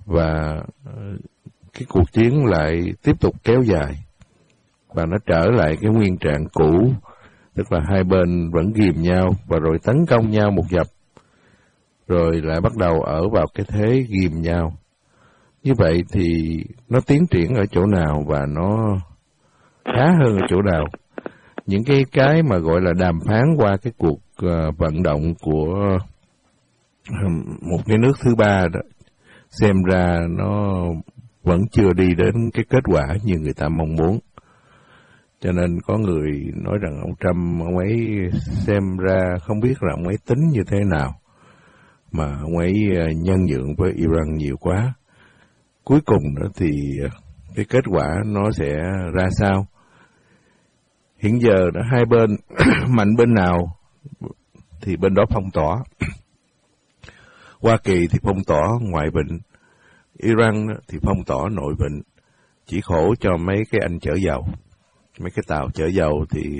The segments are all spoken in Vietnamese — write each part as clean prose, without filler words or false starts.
và cái cuộc chiến lại tiếp tục kéo dài và nó trở lại cái nguyên trạng cũ, tức là hai bên vẫn ghìm nhau và rồi tấn công nhau một dập, rồi lại bắt đầu ở vào cái thế ghìm nhau. Như vậy thì nó tiến triển ở chỗ nào và nó khá hơn ở chỗ nào? Những cái mà gọi là đàm phán qua cái cuộc vận động của một cái nước thứ ba đó, xem ra nó vẫn chưa đi đến cái kết quả như người ta mong muốn. Cho nên có người nói rằng ông Trump, ông ấy xem ra không biết là ông ấy tính như thế nào, mà ông ấy nhân nhượng với Iran nhiều quá. Cuối cùng đó thì cái kết quả nó sẽ ra sao? Hiện giờ đã hai bên mạnh bên nào thì bên đó phong tỏa. Hoa Kỳ thì phong tỏa ngoại vịnh, Iran thì phong tỏa nội vịnh. Chỉ khổ cho mấy cái anh chở dầu, mấy cái tàu chở dầu thì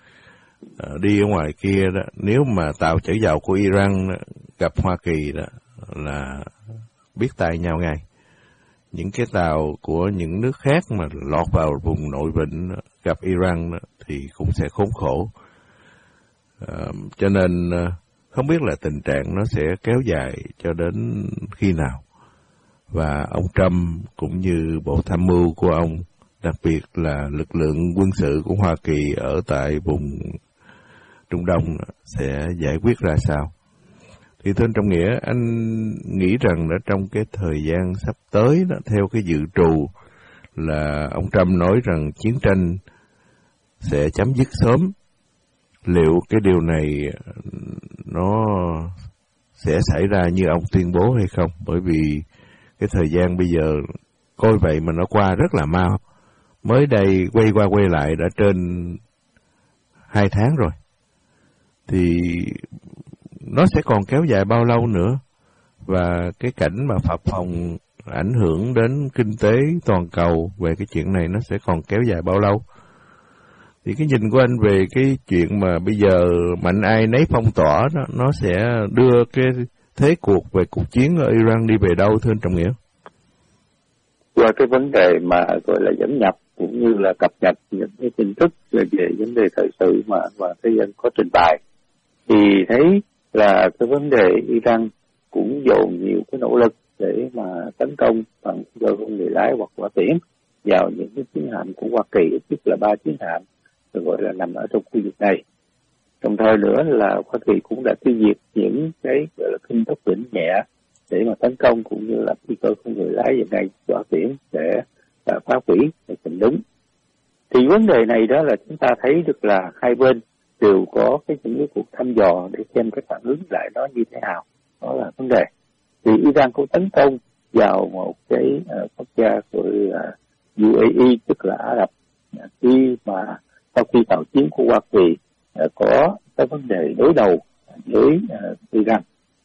đi ở ngoài kia đó, nếu mà tàu chở dầu của Iran gặp Hoa Kỳ đó là biết tay nhau ngay. Những cái tàu của những nước khác mà lọt vào vùng nội vịnh gặp Iran thì cũng sẽ khốn khổ. Cho nên không biết là tình trạng nó sẽ kéo dài cho đến khi nào. Và ông Trump cũng như bộ tham mưu của ông, đặc biệt là lực lượng quân sự của Hoa Kỳ ở tại vùng Trung Đông sẽ giải quyết ra sao. Thì thưa anh Trọng Nghĩa, anh nghĩ rằng đã trong cái thời gian sắp tới đó, theo cái dự trù là ông Trump nói rằng chiến tranh sẽ chấm dứt sớm. Liệu cái điều này nó sẽ xảy ra như ông tuyên bố hay không? Bởi vì cái thời gian bây giờ coi vậy mà nó qua rất là mau. Mới đây quay qua quay lại đã trên 2 tháng rồi. Thì nó sẽ còn kéo dài bao lâu nữa? Và cái cảnh mà phập phồng ảnh hưởng đến kinh tế toàn cầu về cái chuyện này nó sẽ còn kéo dài bao lâu? Thì cái nhìn của anh về cái chuyện mà bây giờ mạnh ai nấy phong tỏa đó, nó sẽ đưa cái thế cuộc về cuộc chiến ở Iran đi về đâu, thưa anh Trọng Nghĩa? Qua cái vấn đề mà gọi là dẫn nhập cũng như là cập nhật những cái tin tức về vấn đề thời sự mà thế dân có trình bày, thì thấy là cái vấn đề Iran cũng dồn nhiều cái nỗ lực để mà tấn công bằng cơ không người lái hoặc hỏa tiễn vào những cái chiến hạm của Hoa Kỳ, tức là 3 chiến hạm gọi là nằm ở trong khu vực này. Đồng thời nữa là Hoa Kỳ cũng đã tiêu diệt những cái gọi là khinh tốc đỉnh nhẹ để mà tấn công cũng như là phi cơ không người lái về này hỏa tiễn để phá hủy tình đúng. Thì vấn đề này đó là chúng ta thấy được là hai bên đều có những cái cuộc thăm dò để xem cái phản ứng lại nó như thế nào. Đó là vấn đề. Thì Iran cũng tấn công vào một cái quốc gia của UAE, tức là Ả Rập, khi mà sau khi tàu chiến của Hoa Kỳ có cái vấn đề đối đầu với Iran.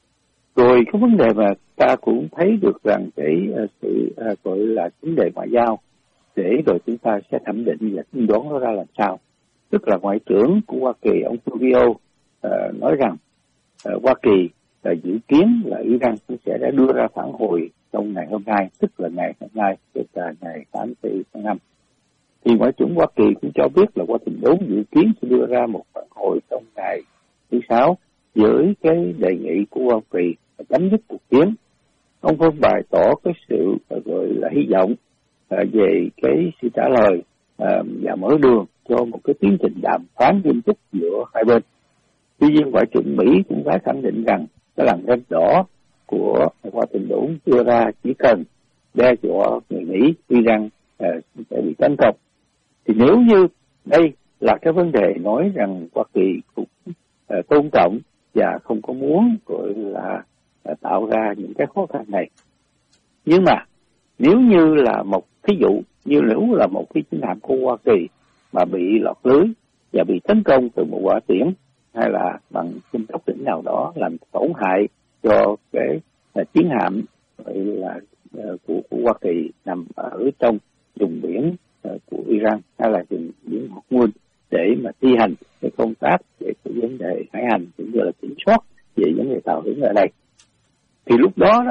Rồi cái vấn đề mà ta cũng thấy được rằng cái sự gọi là vấn đề ngoại giao, để rồi chúng ta sẽ thẩm định và tiên đoán nó ra làm sao. Tức là Ngoại trưởng của Hoa Kỳ, ông Rubio, nói rằng Hoa Kỳ dự kiến là Iran cũng sẽ đã đưa ra phản hồi trong ngày hôm nay, tức là ngày hôm nay, tức là ngày 24 tháng 5. Thì Ngoại trưởng Hoa Kỳ cũng cho biết là Washington dự kiến sẽ đưa ra một phản hồi trong ngày thứ 6 với cái đề nghị của Hoa Kỳ chấm dứt cuộc chiến. Ông Phương bày tỏ cái sự gọi là hy vọng về cái sự trả lời và mở đường cho một cái tiến trình đàm phán nghiêm túc giữa hai bên. Tuy nhiên, Ngoại trưởng Mỹ cũng đã khẳng định rằng cái lằn ranh đỏ của Washington đưa ra chỉ cần đe dọa người Mỹ Iran sẽ bị tấn công. Thì nếu như đây là cái vấn đề nói rằng Hoa Kỳ cũng tôn trọng và không có muốn gọi là tạo ra những cái khó khăn này. Nhưng mà nếu như là một thí dụ, như nếu là một cái chiến hạm của Hoa Kỳ mà bị lọt lưới và bị tấn công từ một hỏa tiễn hay là bằng khinh tốc đỉnh nào đó làm tổn hại cho cái chiến hạm là của Hoa Kỳ nằm ở trong vùng biển của Iran hay là vùng biển Hormuz để mà thi hành cái công tác về cái vấn đề hải hành cũng như là kiểm soát về vấn đề tàu biển ở đây, thì lúc đó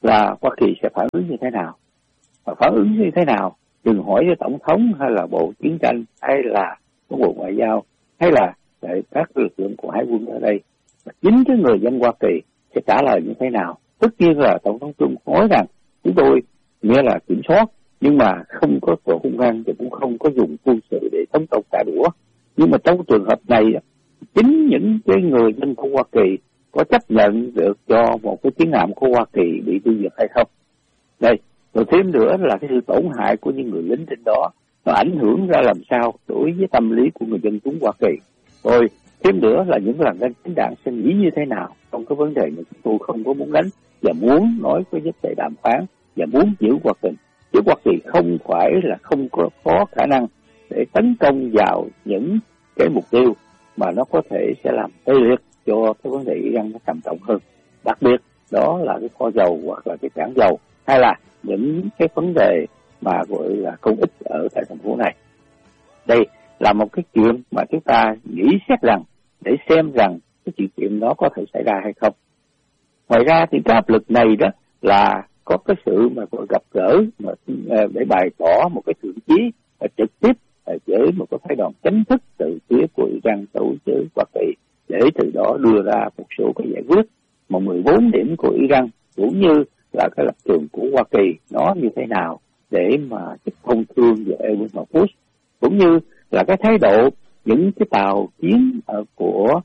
là Hoa Kỳ sẽ phản ứng như thế nào. Và phản ứng như thế nào, đừng hỏi cho Tổng thống hay là Bộ Chiến tranh hay là Bộ Ngoại giao hay là các lực lượng của Hải quân ở đây. Và chính cái người dân Hoa Kỳ sẽ trả lời như thế nào. Tất nhiên là Tổng thống Trump nói rằng chúng tôi nghĩa là kiểm soát, nhưng mà không có tổ hung hăng và cũng không có dùng quân sự để tấn công trả đũa. Nhưng mà trong trường hợp này, chính những cái người dân của Hoa Kỳ có chấp nhận được cho một cái chiến hạm của Hoa Kỳ bị tiêu diệt hay không? Đây, rồi thêm nữa là cái sự tổn hại của những người lính trên đó nó ảnh hưởng ra làm sao đối với tâm lý của người dân chúng Hoa Kỳ. Rồi thêm nữa là những làn danh chính đảng sẽ nghĩ như thế nào trong cái vấn đề mà chúng tôi không có muốn đánh và muốn nói với vấn đề đàm phán và muốn giữ hòa bình. Chứ Hoa Kỳ không phải là không có khả năng để tấn công vào những cái mục tiêu mà nó có thể sẽ làm tê liệt cho cái vấn đề Iran nó trầm trọng hơn. Đặc biệt đó là cái kho dầu hoặc là cái cảng dầu hay là những cái vấn đề mà gọi là công ích ở tại thành phố này. Đây là một cái chuyện mà chúng ta nghĩ xét rằng để xem rằng cái chuyện đó có thể xảy ra hay không. Ngoài ra thì cái áp lực này đó là có cái sự mà gọi gặp gỡ mà để bày tỏ một cái thiện chí trực tiếp với một cái phái đoàn chính thức từ phía của Iran tới với Hoa Kỳ để từ đó đưa ra một số cái giải quyết mà 14 điểm của Iran cũng như là cái lập trường của Hoa Kỳ nó như thế nào để mà tiếp thông thương về Hormuz, cũng như là cái thái độ những cái tàu chiến của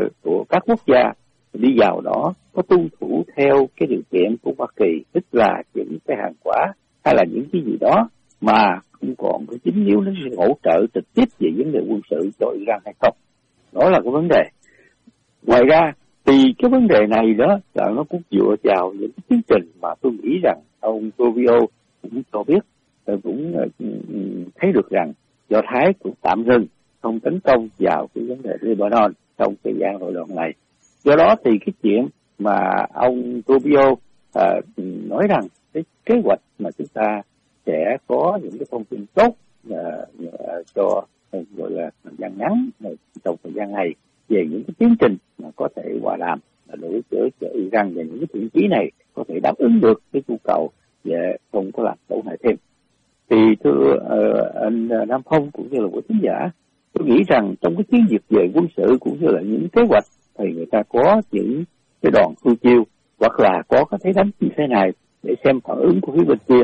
các quốc gia đi vào đó có tuân thủ theo cái điều kiện của Hoa Kỳ, tức là những cái hàng hóa hay là những cái gì đó mà không còn cái chính yếu nó sẽ hỗ trợ trực tiếp về vấn đề quân sự cho Iran hay không. Đó là cái vấn đề. Ngoài ra thì cái vấn đề này đó là nó cũng dựa vào những cái tiến trình mà tôi nghĩ rằng ông Rubio cũng cho biết, cũng thấy được rằng Do Thái cũng tạm ngừng không tấn công vào cái vấn đề Lebanon trong thời gian nội loạn này. Do đó thì cái chuyện mà ông Rubio nói rằng cái kế hoạch mà chúng ta sẽ có những cái thông tin tốt cho gọi là thời gian ngắn trong thời gian này về những cái tiến trình mà có thể hòa đàm đối với Iran và những cái thiện chí này có thể đáp ứng được cái nhu cầu và không có làm tổn hại thêm. Thì thưa anh Nam Phong cũng như là quý khán giả, tôi nghĩ rằng trong cái chiến dịch về quân sự cũng như là những kế hoạch thì người ta có những cái đòn hư chiêu hoặc là có cái thế đánh như thế này để xem phản ứng của phía bên kia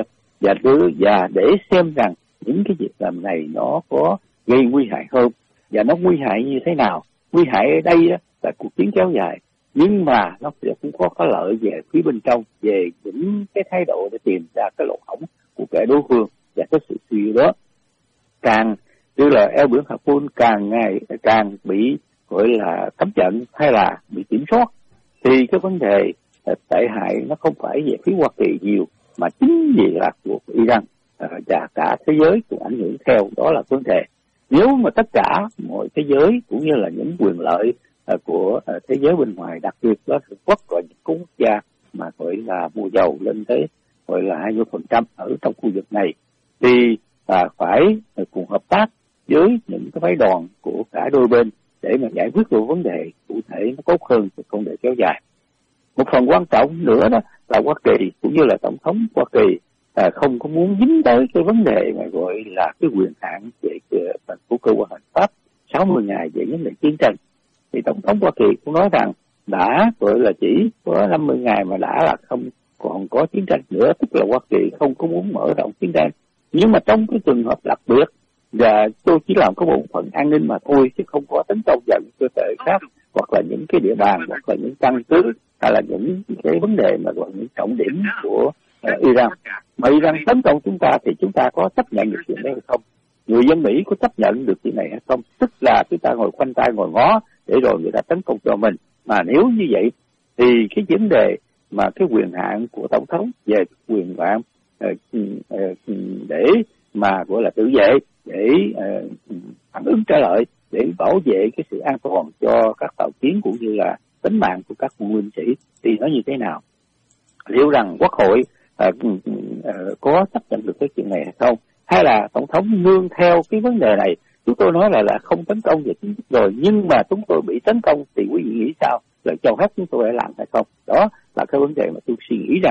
và để xem rằng những cái việc làm này nó có gây nguy hại hơn và nó nguy hại như thế nào. Nguy hại ở đây là cuộc chiến kéo dài, nhưng mà nó cũng có cái lợi về phía bên trong, về những cái thái độ để tìm ra cái lỗ hổng của kẻ đối phương, và cái sự suy đó càng như là eo biển Hạt Pun càng ngày càng bị gọi là cấm trận hay là bị kiểm soát, thì cái vấn đề tệ hại nó không phải về phía Hoa Kỳ nhiều mà chính vì là của Iran và cả thế giới cũng ảnh hưởng theo. Đó là vấn đề. Nếu mà tất cả mọi thế giới cũng như là những quyền lợi của thế giới bên ngoài, đặc biệt đó là quốc và những quốc gia mà gọi là mua dầu lên tới gọi là 20% ở trong khu vực này, thì phải cùng hợp tác với những cái phái đoàn của cả đôi bên để mà giải quyết được vấn đề cụ thể nó tốt hơn, không để kéo dài. Một phần quan trọng nữa đó là Hoa Kỳ cũng như là Tổng thống Hoa Kỳ không có muốn dính tới cái vấn đề mà gọi là cái quyền hạn về của cơ quan hành pháp 60 ngày về vấn đề chiến tranh. Thì Tổng thống Hoa Kỳ cũng nói rằng đã gọi là chỉ có 50 ngày mà đã là không còn có chiến tranh nữa, tức là Hoa Kỳ không có muốn mở rộng chiến tranh. Nhưng mà trong cái trường hợp đặc biệt và tôi chỉ làm có bộ phận an ninh mà thôi, chứ không có tấn công vào những cơ thể khác hoặc là những cái địa bàn hoặc là những căn cứ hay là những cái vấn đề mà gọi những trọng điểm của Iran. Mà Iran tấn công chúng ta thì chúng ta có chấp nhận được chuyện này hay không? Người dân Mỹ có chấp nhận được chuyện này hay không? Tức là chúng ta ngồi khoanh tay ngồi ngó để rồi người ta tấn công cho mình. Mà nếu như vậy thì cái vấn đề mà cái quyền hạn của Tổng thống về quyền hạn để mà gọi là tự vệ, để phản ứng trả lợi, để bảo vệ cái sự an toàn cho các tàu chiến cũng như là tính mạng của các quân binh sĩ thì nó như thế nào? Liệu rằng Quốc hội có chấp nhận được cái chuyện này hay không? Hay là Tổng thống nương theo cái vấn đề này? Chúng tôi nói là không tấn công về chính thức rồi, nhưng mà chúng tôi bị tấn công thì quý vị nghĩ sao? Là cho phép chúng tôi phải làm hay không? Đó là cái vấn đề mà tôi suy nghĩ rằng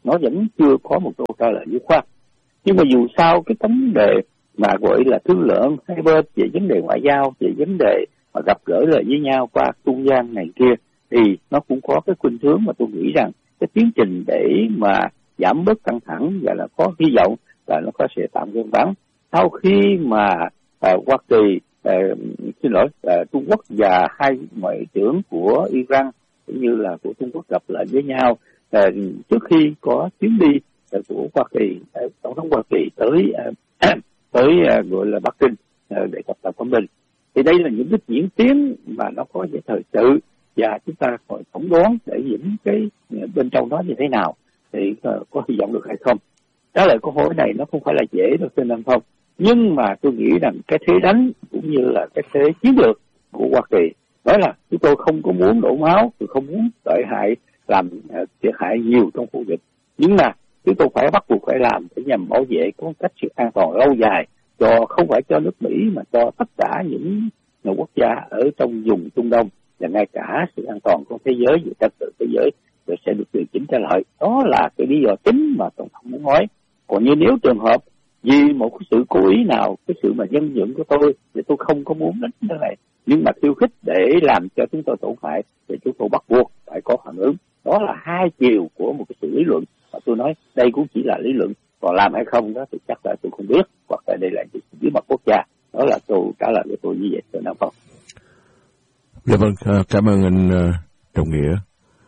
nó vẫn chưa có một câu trả lời dứt khoát. Nhưng mà dù sao cái vấn đề mà gọi là thương lượng hai bên về vấn đề ngoại giao, về vấn đề mà gặp gỡ lại với nhau qua trung gian này kia, thì nó cũng có cái khuynh hướng mà tôi nghĩ rằng cái tiến trình để mà giảm bớt căng thẳng và là có hy vọng là nó có sẽ tạm ngưng bắn sau khi mà Hoa Kỳ Trung Quốc và hai ngoại trưởng của Iran cũng như là của Trung Quốc gặp lại với nhau trước khi có chuyến đi của Hoa Kỳ, tổng thống Hoa Kỳ tới gọi là Bắc Kinh để gặp Tập Cận Bình. Thì đây là những cái diễn tiến mà nó có về thời sự và chúng ta phải phỏng đoán để những cái bên trong đó như thế nào thì có hy vọng được hay không. Trả lời câu hỏi này nó không phải là dễ đâu trên Nam Phong, nhưng mà tôi nghĩ rằng cái thế đánh cũng như là cái thế chiến lược của Hoa Kỳ đó là chúng tôi không có muốn đổ máu, tôi không muốn tệ hại làm thiệt hại nhiều trong khu vực, nhưng mà chúng tôi phải bắt buộc phải làm để nhằm bảo vệ có cách sự an toàn lâu dài cho không phải cho nước Mỹ mà cho tất cả những quốc gia ở trong vùng Trung Đông và ngay cả sự an toàn của thế giới và trật tự thế giới rồi sẽ được điều chỉnh trở lại. Đó là cái lý do chính mà tổng thống muốn nói. Còn như nếu trường hợp vì một cái sự cố ý nào, cái sự mà dân dưỡng của tôi thì tôi không có muốn đánh cái này, nhưng mà khiêu khích để làm cho chúng tôi tổn hại thì chúng tôi bắt buộc phải có phản ứng. Đó là hai chiều của một cái sự lý luận, và tôi nói đây cũng chỉ là lý luận, còn làm hay không đó thì chắc là tôi không biết, hoặc là đây là bí mật quốc gia. Đó là câu trả lời của tôi như vậy, thưa Nam Phong. Dạ vâng, cảm ơn anh Trọng Nghĩa.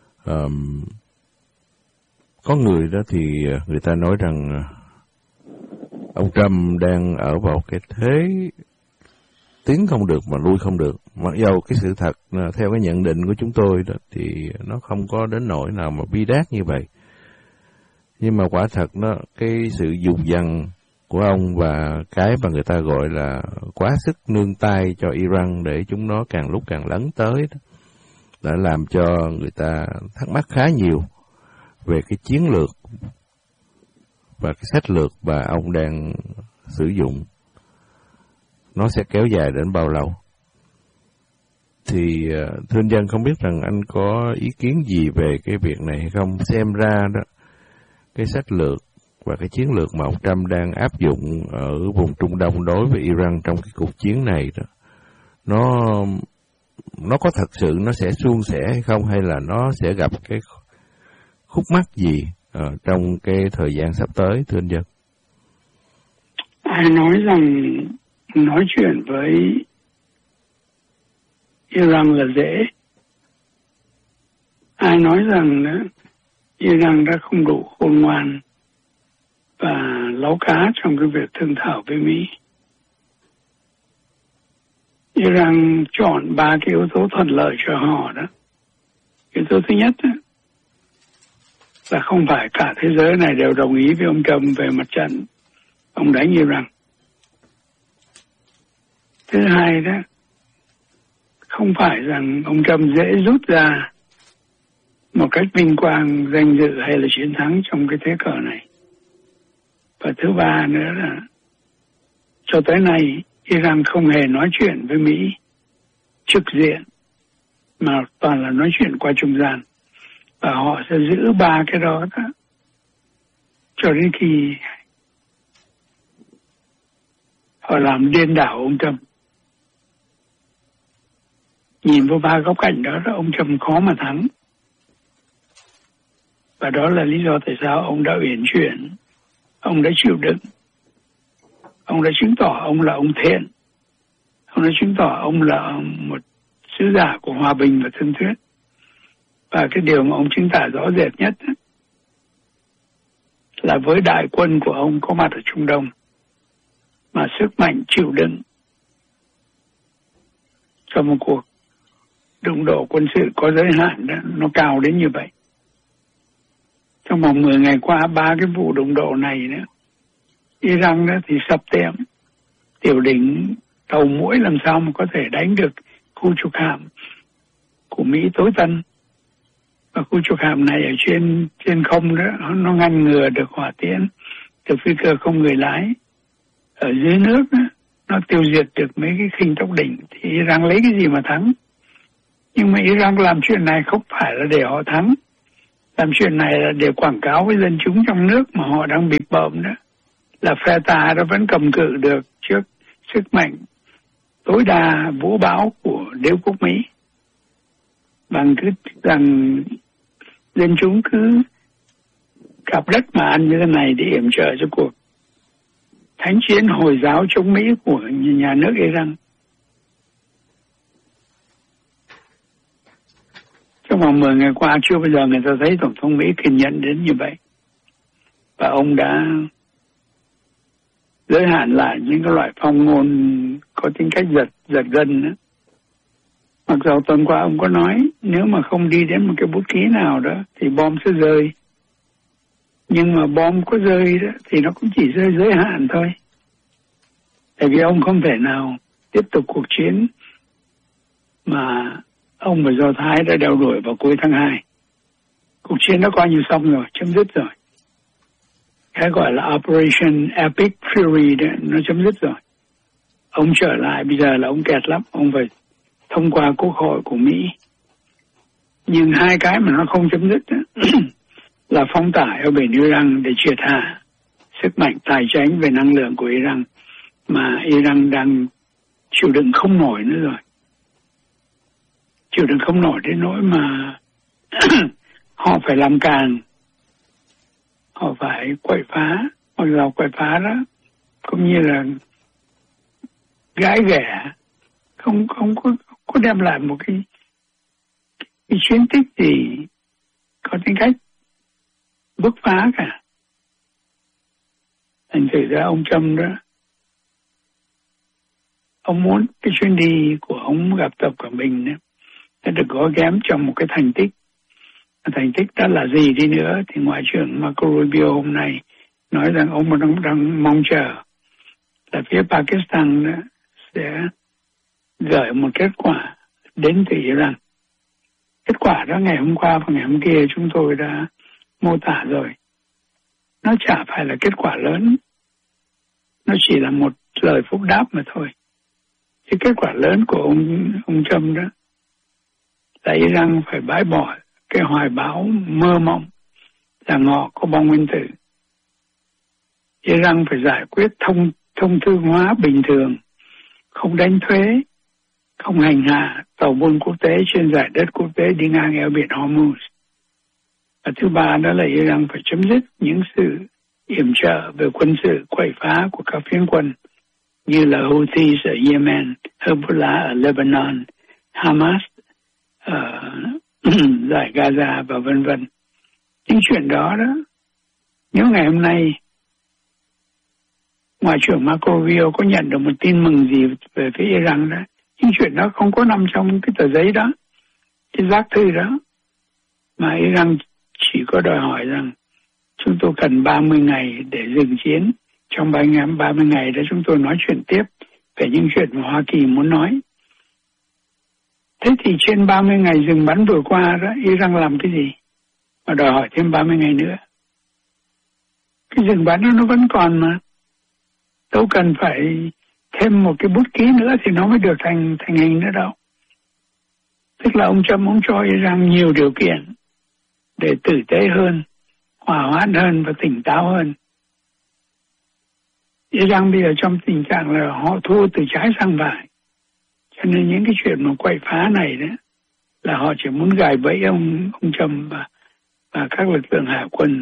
Có người đó thì người ta nói rằng ông Trump đang ở vào cái thế tiến không được mà lui không được. Mặc dầu cái sự thật theo cái nhận định của chúng tôi đó thì nó không có đến nỗi nào mà bi đát như vậy. Nhưng mà quả thật nó cái sự dùng dằng của ông và cái mà người ta gọi là quá sức nương tay cho Iran để chúng nó càng lúc càng lấn tới đó, đã làm cho người ta thắc mắc khá nhiều về cái chiến lược và cái sách lược mà ông đang sử dụng. Nó sẽ kéo dài đến bao lâu? Thì thưa anh Dân, không biết rằng anh có ý kiến gì về cái việc này hay không? Xem ra đó, cái sách lược và cái chiến lược mà ông Trump đang áp dụng ở vùng Trung Đông đối với Iran trong cái cuộc chiến này đó, nó có thật sự nó sẽ suôn sẻ hay không, hay là nó sẽ gặp cái khúc mắc gì trong cái thời gian sắp tới, thưa anh Dân? Ai nói rằng nói chuyện với Iran là dễ? Ai nói rằng Iran đã không đủ khôn ngoan và láu cá trong cái việc thương thảo với Mỹ? Iran chọn 3 cái yếu tố thuận lợi cho họ đó. Yếu tố thứ nhất đó, là không phải cả thế giới này đều đồng ý với ông Trump về mặt trận ông đánh Iran. Thứ hai đó, không phải rằng ông Trump dễ rút ra một cách vinh quang, danh dự hay là chiến thắng trong cái thế cờ này. Và thứ ba nữa là cho tới nay Iran không hề nói chuyện với Mỹ trực diện, mà toàn là nói chuyện qua trung gian. Và họ sẽ giữ 3 cái đó cho đến khi họ làm điên đảo ông Trump. Nhìn vào 3 góc cạnh đó, ông Trump khó mà thắng. Và đó là lý do tại sao ông đã uyển chuyển, ông đã chịu đựng, ông đã chứng tỏ ông là ông thiện, ông đã chứng tỏ ông là một sứ giả của hòa bình và thân thiết. Và cái điều mà ông chứng tỏ rõ rệt nhất là với đại quân của ông có mặt ở Trung Đông, mà sức mạnh chịu đựng trong một cuộc đụng độ quân sự có giới hạn đó, nó cao đến như vậy. Trong vòng 10 ngày qua, 3 cái vụ đụng độ này nữa, Iran đó thì sập tiệm, tiểu đỉnh tàu muỗi làm sao mà có thể đánh được khu trục hạm của Mỹ tối tân. Và khu trục hạm này ở trên không đó, nó ngăn ngừa được hỏa tiễn từ phi cơ không người lái. Ở dưới nước đó, nó tiêu diệt được mấy cái khinh tốc đỉnh, thì Iran lấy cái gì mà thắng? Nhưng mà Iran làm chuyện này không phải là để họ thắng, làm chuyện này là để quảng cáo với dân chúng trong nước mà họ đang bịp bợm đó, là phe tà nó vẫn cầm cự được trước sức mạnh tối đa vũ bão của đế quốc Mỹ, bằng cứ rằng dân chúng cứ cặp đất mà ăn như thế này để yểm trợ cho cuộc thánh chiến Hồi giáo chống Mỹ của nhà nước Iran. Trong vòng 10 ngày qua chưa bao giờ người ta thấy Tổng thống Mỹ kiên nhẫn đến như vậy. Và ông đã giới hạn lại những cái loại phong ngôn có tính cách giật gân nữa. Mặc dù tuần qua ông có nói nếu mà không đi đến một cái bút ký nào đó thì bom sẽ rơi. Nhưng mà bom có rơi đó thì nó cũng chỉ rơi giới hạn thôi. Tại vì ông không thể nào tiếp tục cuộc chiến mà ông và Do Thái đã đeo đuổi vào cuối tháng 2. Cuộc chiến nó coi như xong rồi, chấm dứt rồi. Cái gọi là Operation Epic Fury đó, nó chấm dứt rồi. Ông trở lại bây giờ là ông kẹt lắm, ông phải thông qua Quốc hội của Mỹ. Nhưng hai cái mà nó không chấm dứt đó, là phong tỏa ở biển Iran để triệt hạ sức mạnh tài chính về năng lượng của Iran mà Iran đang chịu đựng không nổi nữa rồi. Chịu đựng không nổi đến nỗi mà họ phải làm càng, họ phải quậy phá, mặc dù quậy phá đó cũng như là gãi ghẻ, không có đem lại một cái chiến tích gì có tính cách bứt phá cả. Thành thử ra ông Trump đó, ông muốn cái chuyến đi của ông gặp Tập Cận Bình đó, nó được gói ghém trong một cái thành tích. Thành tích đó là gì đi nữa thì Ngoại trưởng Marco Rubio hôm nay nói rằng ông đang mong chờ là phía Pakistan đó sẽ gửi một kết quả đến từ Iran. Kết quả đó ngày hôm qua và ngày hôm kia chúng tôi đã mô tả rồi. Nó chả phải là kết quả lớn, nó chỉ là một lời phúc đáp mà thôi. Cái kết quả lớn của ông Trump đó là Iran phải bãi bỏ cái hoài bão mơ mộng rằng họ có bom nguyên tử. Iran phải giải quyết thông thương hóa bình thường, không đánh thuế, không hành hạ tàu buôn quốc tế trên giải đất quốc tế đi ngang eo biển Hormuz. Và thứ ba đó là Iran phải chấm dứt những sự yểm trợ về quân sự quậy phá của các phiến quân như là Houthi ở Yemen, Hezbollah ở Lebanon, Hamas ở giải Gaza và vân vân. Những chuyện đó nếu ngày hôm nay Ngoại trưởng Marco Rubio có nhận được một tin mừng gì về phía Iran đó, những chuyện đó không có nằm trong cái tờ giấy đó, cái giác thư đó, mà Iran chỉ có đòi hỏi rằng chúng tôi cần 30 ngày để dừng chiến. Trong 30 ngày đó chúng tôi nói chuyện tiếp về những chuyện mà Hoa Kỳ muốn nói. Thế thì trên 30 ngày dừng bắn vừa qua đó, Iran làm cái gì mà đòi hỏi thêm 30 ngày nữa? Cái dừng bắn đó nó vẫn còn mà. Đâu cần phải thêm một cái bút ký nữa thì nó mới được thành hình nữa đâu. Tức là ông Trump muốn cho Iran nhiều điều kiện để tử tế hơn, hòa hoãn hơn và tỉnh táo hơn. Iran bây giờ trong tình trạng là họ thua từ trái sang phải. Cho nên những cái chuyện mà quậy phá này đó là họ chỉ muốn gài bẫy ông Trump và các lực lượng hải quân.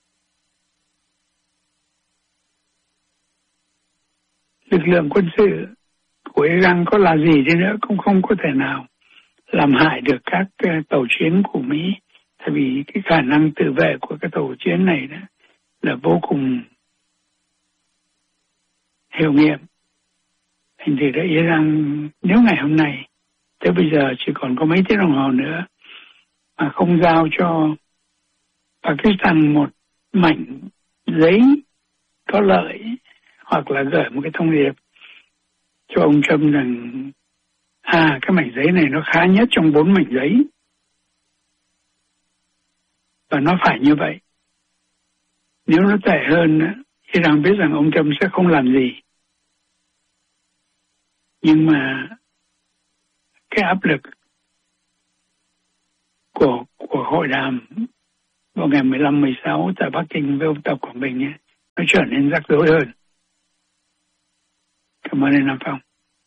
Lực lượng quân sự của Iran có là gì đi nữa cũng không có thể nào làm hại được các tàu chiến của Mỹ. Tại vì cái khả năng tự vệ của các tàu chiến này đó là vô cùng hiệu nghiệm. Thành thử ra Iran nếu ngày hôm nay tới bây giờ chỉ còn có mấy tiếng đồng hồ nữa mà không giao cho Pakistan một mảnh giấy có lợi hoặc là gửi một cái thông điệp cho ông Trump rằng cái mảnh giấy này nó khá nhất trong 4 mảnh giấy và nó phải như vậy. Nếu nó tệ hơn Iran biết rằng ông Trump sẽ không làm gì. Nhưng mà cái áp lực của hội đàm vào ngày 15-16 tại Bắc Kinh với ông Tập Quảng Bình ấy, nó trở nên rắc rối hơn. Cảm ơn anh Nam Phong.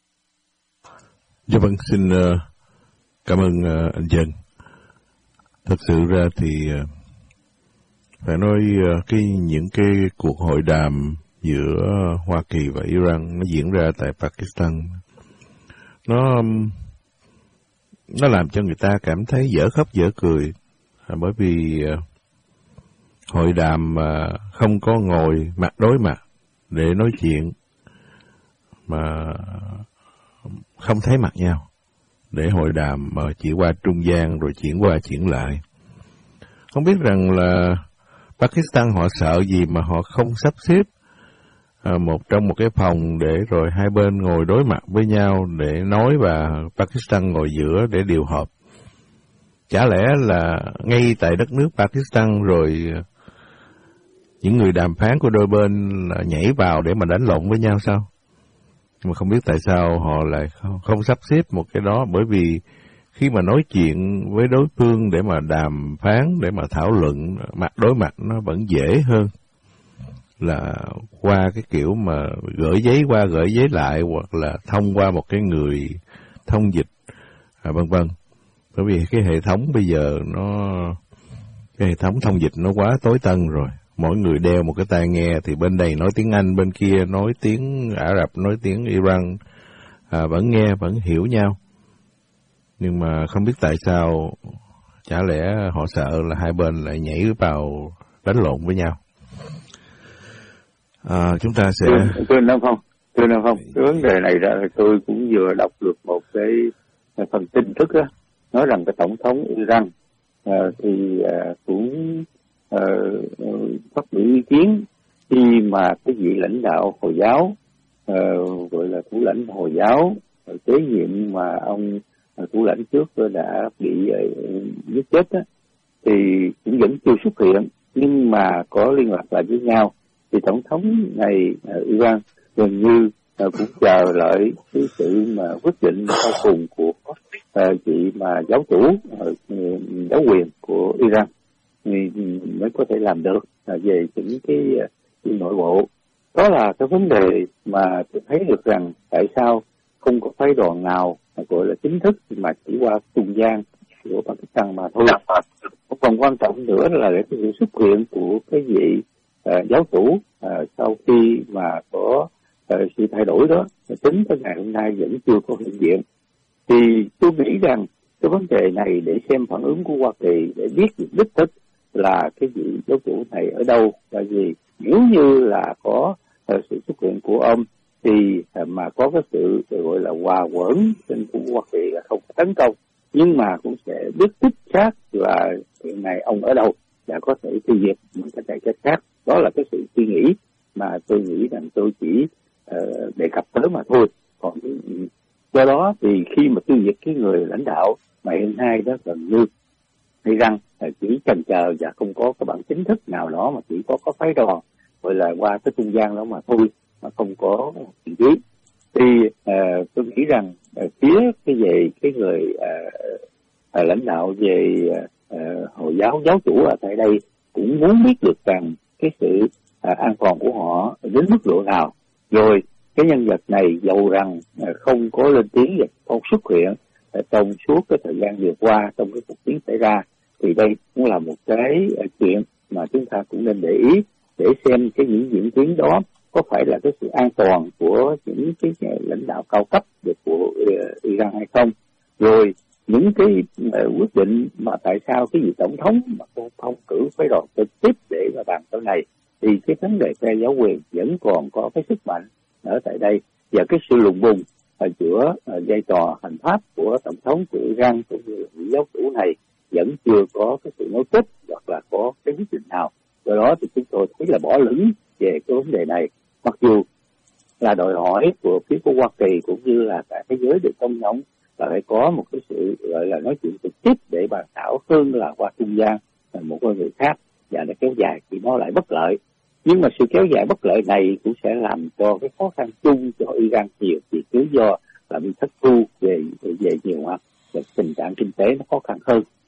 Dạ vâng, xin cảm ơn anh Dân. Thật sự ra thì phải nói những cái cuộc hội đàm giữa Hoa Kỳ và Iran nó diễn ra tại Pakistan, nó làm cho người ta cảm thấy dở khóc dở cười, bởi vì hội đàm mà không có ngồi mặt đối mặt để nói chuyện, mà không thấy mặt nhau để hội đàm, mà chỉ qua trung gian rồi chuyển qua chuyển lại. Không biết rằng là Pakistan họ sợ gì mà họ không sắp xếp trong một cái phòng để rồi hai bên ngồi đối mặt với nhau để nói, và Pakistan ngồi giữa để điều họp. Chả lẽ là ngay tại đất nước Pakistan rồi những người đàm phán của đôi bên là nhảy vào để mà đánh lộn với nhau sao? Mà không biết tại sao họ lại không sắp xếp một cái đó, bởi vì khi mà nói chuyện với đối phương để mà đàm phán, để mà thảo luận mặt đối mặt, nó vẫn dễ hơn là qua cái kiểu mà gửi giấy qua gửi giấy lại, hoặc là thông qua một cái người thông dịch vân vân. Bởi vì cái hệ thống bây giờ cái hệ thống thông dịch nó quá tối tân rồi. Mỗi người đeo một cái tai nghe thì bên đây nói tiếng Anh, bên kia nói tiếng Ả Rập, nói tiếng Iran, vẫn nghe, vẫn hiểu nhau. Nhưng mà không biết tại sao, chả lẽ họ sợ là hai bên lại nhảy vào đánh lộn với nhau. Chúng ta sẽ... Thưa Nam Phong, cái vấn đề này ra tôi cũng vừa đọc được một cái phần tin tức đó, nói rằng cái tổng thống Iran thì cũng phát biểu ý kiến khi mà cái vị lãnh đạo Hồi giáo, gọi là thủ lãnh Hồi giáo kế nhiệm mà ông thủ lãnh trước đã bị giết chết đó, thì cũng vẫn chưa xuất hiện, nhưng mà có liên lạc lại với nhau. Thì tổng thống này Iran gần như cũng chờ đợi cái sự mà quyết định sau cùng của chị mà giáo chủ giáo quyền của Iran mới có thể làm được về những cái nội bộ. Đó là cái vấn đề mà tôi thấy được rằng tại sao không có phái đoàn nào gọi là chính thức mà chỉ qua trung gian của Pakistan mà thôi. Một phần quan trọng nữa là cái sự xuất hiện của cái vị giáo chủ sau khi mà có sự thay đổi đó, tính tới ngày hôm nay vẫn chưa có hiện diện. Thì tôi nghĩ rằng cái vấn đề này để xem phản ứng của Hoa Kỳ, để biết được đích thực là cái vị giáo chủ này ở đâu. Tại vì nếu như là có sự xuất hiện của ông thì mà có cái sự gọi là hòa quẩn trên của Hoa Kỳ là không tấn công, nhưng mà cũng sẽ biết chính xác là hiện nay ông ở đâu đã có thể tiêu diệt một cái cách khác. Đó là cái sự suy nghĩ mà tôi nghĩ rằng tôi chỉ đề cập tới mà thôi. Còn do đó thì khi mà tiêu diệt cái người lãnh đạo mà hiện nay đó gần như hay rằng chỉ chần chờ và không có cái bản chính thức nào đó, mà chỉ có phái đoàn gọi là qua cái trung gian đó mà thôi, mà không có tiền ký. Thì tôi nghĩ rằng phía về cái người lãnh đạo về Hồi giáo giáo chủ ở tại đây cũng muốn biết được rằng cái sự an toàn của họ đến mức độ nào. Rồi cái nhân vật này dầu rằng không có lên tiếng và không xuất hiện trong suốt cái thời gian vừa qua trong cái cuộc chiến xảy ra, thì đây cũng là một cái chuyện mà chúng ta cũng nên để ý để xem cái những diễn biến đó có phải là cái sự an toàn của những cái lãnh đạo cao cấp của Iran hay không. Rồi những cái quyết định mà tại sao cái vị tổng thống mà không cử phái đoàn trực tiếp để mà bàn tới này, thì cái vấn đề phe giáo quyền vẫn còn có cái sức mạnh ở tại đây, và cái sự lùng bùng giữa vai trò hành pháp của tổng thống của Iran cũng như là vị giáo chủ này vẫn chưa có cái sự nối kết hoặc là có cái quyết định nào. Do đó thì chúng tôi thấy là bỏ lửng về cái vấn đề này, mặc dù là đòi hỏi của phía của Hoa Kỳ cũng như là cả thế giới được công nhận là phải có một cái sự gọi là nói chuyện trực tiếp để bàn thảo hơn là qua trung gian một con người khác, và nó kéo dài thì nó lại bất lợi. Nhưng mà sự kéo dài bất lợi này cũng sẽ làm cho cái khó khăn chung cho Iran nhiều, vì lý do là bị thất thu về nhiều mặt, và tình trạng kinh tế nó khó khăn hơn.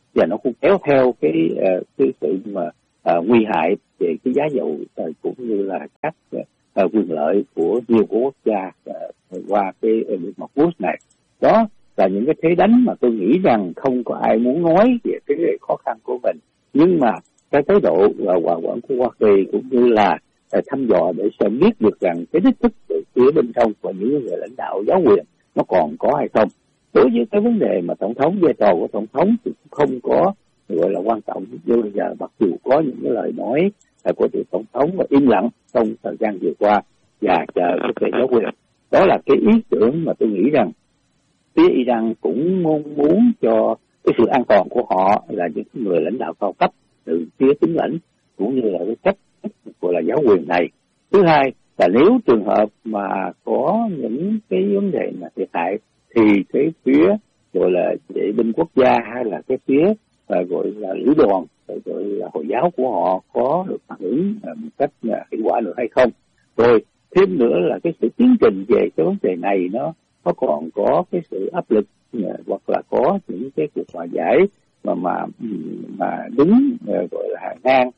và nó cũng kéo theo cái sự mà nguy hại về cái giá dầu cũng như là các quyền lợi của nhiều quốc gia qua cái việc mà Bush này. Đó là những cái thế đánh mà tôi nghĩ rằng không có ai muốn nói về cái khó khăn của mình, nhưng mà cái thái độ hòa quản của Hoa Kỳ cũng như là thăm dò để sẽ biết được rằng cái đích thức từ phía bên trong của những người lãnh đạo giáo quyền nó còn có hay không. Đối với cái vấn đề mà tổng thống, vai trò của tổng thống thì cũng không có gọi là quan trọng như bây giờ, mặc dù có những cái lời nói của tổng thống và im lặng trong thời gian vừa qua và chờ cái về giáo quyền. Đó là cái ý tưởng mà tôi nghĩ rằng phía Iran cũng mong muốn cho cái sự an toàn của họ là những người lãnh đạo cao cấp từ phía chính lãnh cũng như là cái cách gọi là giáo quyền này. Thứ hai là nếu trường hợp mà có những cái vấn đề mà thiệt hại thì cái phía gọi là vệ binh quốc gia hay là cái phía gọi là lữ đoàn gọi là Hồi giáo của họ có được phản ứng một cách hiệu quả được hay không. Rồi thêm nữa là cái sự tiến trình về cái vấn đề này nó còn có cái sự áp lực hoặc là có những cái cuộc hòa giải mà đứng gọi là hàng ngang,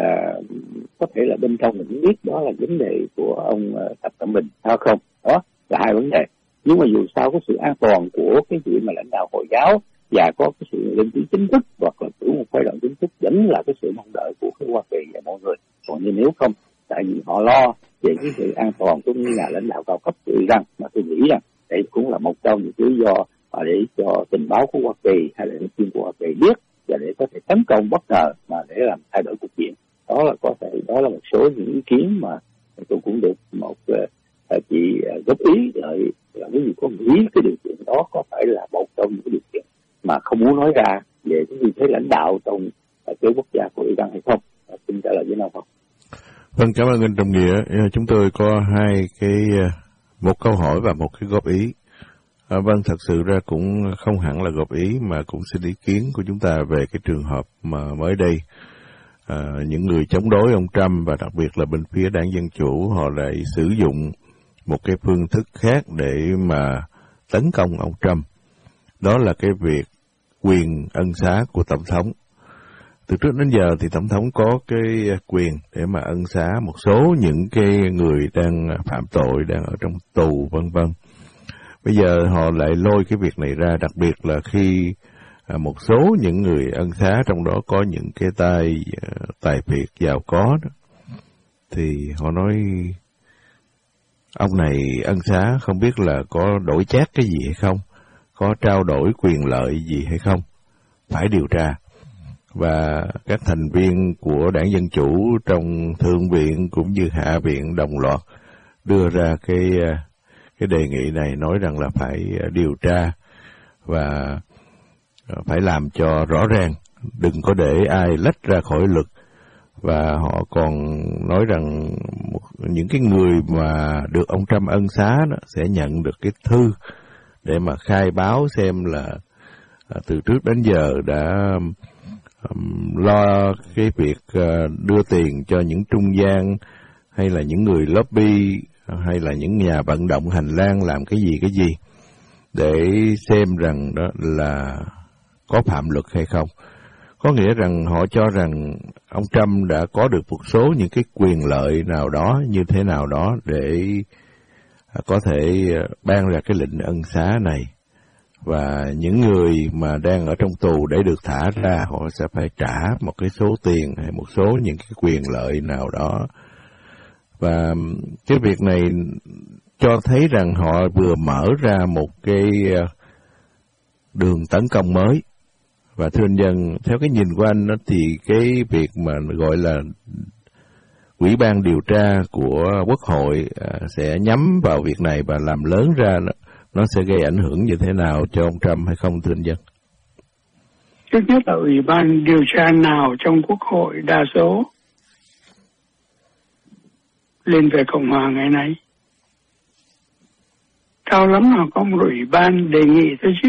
có thể là bên trong mình cũng biết đó là vấn đề của ông Tập Cận Bình sao không. Đó là hai vấn đề. Nhưng mà dù sao có sự an toàn của cái vị mà lãnh đạo Hồi giáo và có cái sự lên tiếng chính thức hoặc là cử một phái đoàn chính thức vẫn là cái sự mong đợi của cái Hoa Kỳ và mọi người. Còn như nếu không, tại vì họ lo về cái sự an toàn cũng như là lãnh đạo cao cấp của Iran, mà tôi nghĩ rằng đây cũng là một trong những lý do để cho tình báo của Hoa Kỳ hay là những chuyên của Hoa Kỳ biết và để có thể tấn công bất ngờ mà để làm thay đổi cục diện. Đó là một số những ý kiến mà tôi cũng được một chị góp ý lại là quý vị có nghĩ cái điều kiện đó có phải là một trong những điều kiện mà không muốn nói ra về cái vị thế lãnh đạo trong cái quốc gia của Iran hay không. Xin trả lời với nào không? Vâng, cảm ơn anh Trọng Nghĩa. Chúng tôi có một câu hỏi và một cái góp ý. Vâng, thật sự ra cũng không hẳn là góp ý mà cũng xin ý kiến của chúng ta về cái trường hợp mà mới đây những người chống đối ông Trump và đặc biệt là bên phía đảng Dân Chủ họ lại sử dụng một cái phương thức khác để mà tấn công ông Trump. Đó là cái việc quyền ân xá của Tổng thống. Từ trước đến giờ thì Tổng thống có cái quyền để mà ân xá một số những cái người đang phạm tội, đang ở trong tù vân vân. Bây giờ họ lại lôi cái việc này ra, đặc biệt là khi một số những người ân xá trong đó có những cái tài phiệt giàu có đó, thì họ nói ông này ân xá không biết là có đổi chác cái gì hay không, có trao đổi quyền lợi gì hay không, phải điều tra. Và các thành viên của đảng Dân Chủ trong Thượng viện cũng như Hạ viện đồng loạt đưa ra cái đề nghị này, nói rằng là phải điều tra và phải làm cho rõ ràng, đừng có để ai lách ra khỏi luật. Và họ còn nói rằng những cái người mà được ông Trump ân xá đó sẽ nhận được cái thư để mà khai báo xem là từ trước đến giờ đã lo cái việc đưa tiền cho những trung gian hay là những người lobby hay là những nhà vận động hành lang làm cái gì để xem rằng đó là có phạm luật hay không. Có nghĩa rằng họ cho rằng ông Trump đã có được một số những cái quyền lợi nào đó như thế nào đó để có thể ban ra cái lệnh ân xá này. Và những người mà đang ở trong tù để được thả ra họ sẽ phải trả một cái số tiền hay một số những cái quyền lợi nào đó. Và cái việc này cho thấy rằng họ vừa mở ra một cái đường tấn công mới. Và thưa anh Dân, theo cái nhìn của anh đó, thì cái việc mà gọi là Ủy ban điều tra của Quốc hội sẽ nhắm vào việc này và làm lớn ra, nó sẽ gây ảnh hưởng như thế nào cho ông Trump hay không, thưa anh Dân? Trước nhất là Ủy ban điều tra nào trong Quốc hội đa số lên về Cộng hòa ngày nay. Cao lắm là có một ủy ban đề nghị thôi chứ.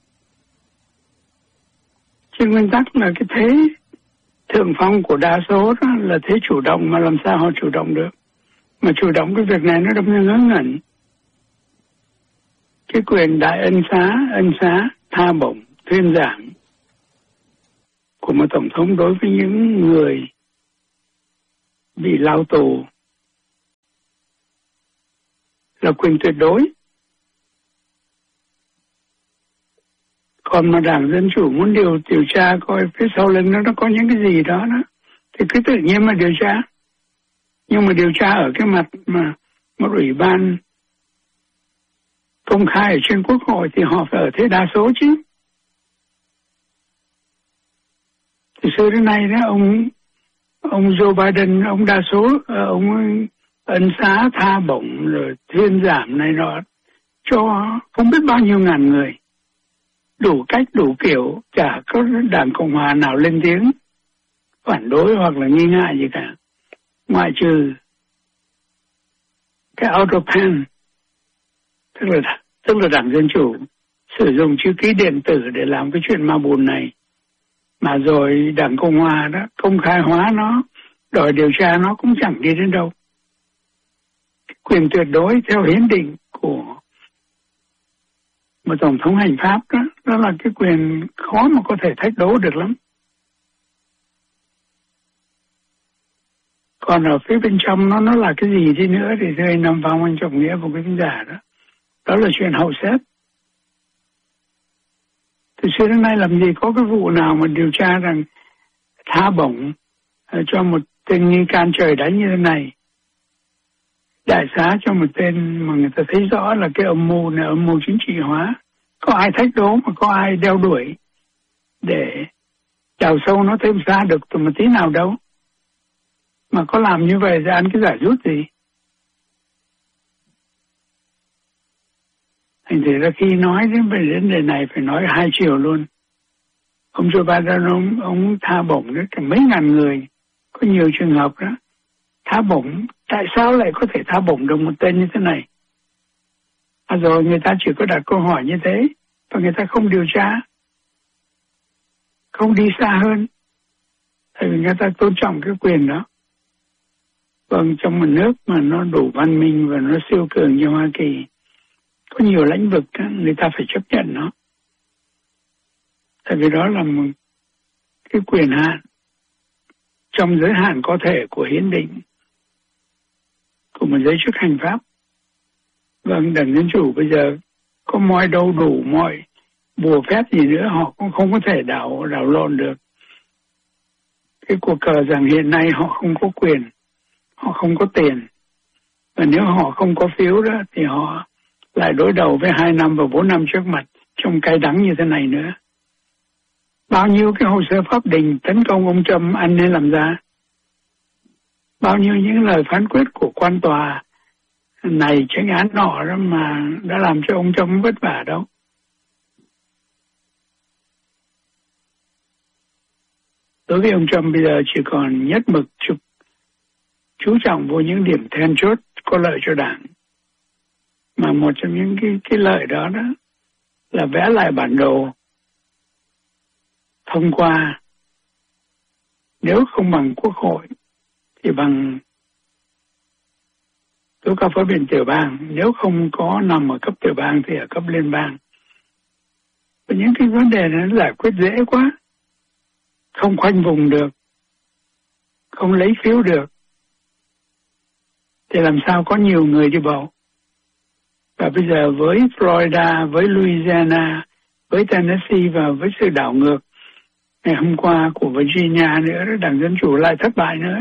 Trên nguyên tắc là cái thế thượng phong của đa số đó là thế chủ động, mà làm sao họ chủ động được. Mà chủ động cái việc này nó đâm ra ngớ ngẩn. Cái quyền đại ân xá, tha bổng, thuyên giảng của một tổng thống đối với những người bị lao tù là quyền tuyệt đối. Còn mà Đảng Dân Chủ muốn điều tra coi phía sau lưng nó có những cái gì đó thì cứ tự nhiên mà điều tra. Nhưng mà điều tra ở cái mặt mà một ủy ban công khai ở trên Quốc hội thì họ phải ở thế đa số chứ. Từ xưa đến nay đó, ông Joe Biden, ông đa số, ông ân xá tha bổng rồi thuyên giảm này nọ cho không biết bao nhiêu ngàn người. Đủ cách đủ kiểu, chả có Đảng Cộng Hòa nào lên tiếng phản đối hoặc là nghi ngại gì cả. Ngoại trừ cái Autopan, tức là Đảng Dân Chủ sử dụng chữ ký điện tử để làm cái chuyện ma bùn này. Mà rồi Đảng Cộng Hòa đó công khai hóa nó, đòi điều tra nó cũng chẳng đi đến đâu. Quyền tuyệt đối theo hiến định của một tổng thống hành pháp đó là cái quyền khó mà có thể thách đố được lắm. Còn ở phía bên trong nó là cái gì đi nữa thì thưa anh Nam Phong, anh Trọng Nghĩa và quý khán giả đó. Đó là chuyện hậu xét. Từ xưa đến nay làm gì có cái vụ nào mà điều tra rằng tha bổng cho một tên nghi can trời đánh như thế này, đại xá cho một tên mà người ta thấy rõ là cái âm mưu này, âm mưu chính trị hóa. Có ai thách đố mà có ai đeo đuổi để đào sâu nó thêm xa được từ một tí nào đâu. Mà có làm như vậy thì ăn cái giải rút gì? Thành thử ra khi nói đến vấn đề này phải nói hai chiều luôn. Ông Joe Biden ông tha bổng đến cả mấy ngàn người, có nhiều trường hợp đó. Tha bổng, tại sao lại có thể tha bổng được một tên như thế này? Rồi người ta chỉ có đặt câu hỏi như thế, và người ta không điều tra, không đi xa hơn. Tại vì người ta tôn trọng cái quyền đó. Vâng, trong một nước mà nó đủ văn minh và nó siêu cường như Hoa Kỳ, có nhiều lĩnh vực người ta phải chấp nhận nó. Tại vì đó là một cái quyền hạn trong giới hạn có thể của hiến định của một giới chức hành pháp. Vâng, Đảng Dân Chủ bây giờ có moi đâu đủ mọi bùa phép gì nữa, họ cũng không có thể đảo lộn được cái cuộc cờ rằng hiện nay họ không có quyền, họ không có tiền, và nếu họ không có phiếu đó thì họ lại đối đầu với 2 năm và 4 năm trước mặt trong cay đắng như thế này nữa. Bao nhiêu cái hồ sơ pháp đình tấn công ông Trump anh nên làm ra, bao nhiêu những lời phán quyết của quan tòa này tránh án nọ đó mà đã làm cho ông Trump vất vả đâu. Đối với ông Trump bây giờ chỉ còn nhất mực chú trọng vô những điểm then chốt có lợi cho đảng. Mà một trong những cái lợi đó là vẽ lại bản đồ thông qua, nếu không bằng Quốc hội thì bằng tố cáo phối biện tiểu bang, nếu không có nằm ở cấp tiểu bang thì ở cấp liên bang. Và những cái vấn đề này nó giải quyết dễ quá, không khoanh vùng được, không lấy phiếu được, thì làm sao có nhiều người đi bầu. Và bây giờ với Florida, với Louisiana, với Tennessee và với sự đảo ngược ngày hôm qua của Virginia nữa, Đảng Dân Chủ lại thất bại nữa.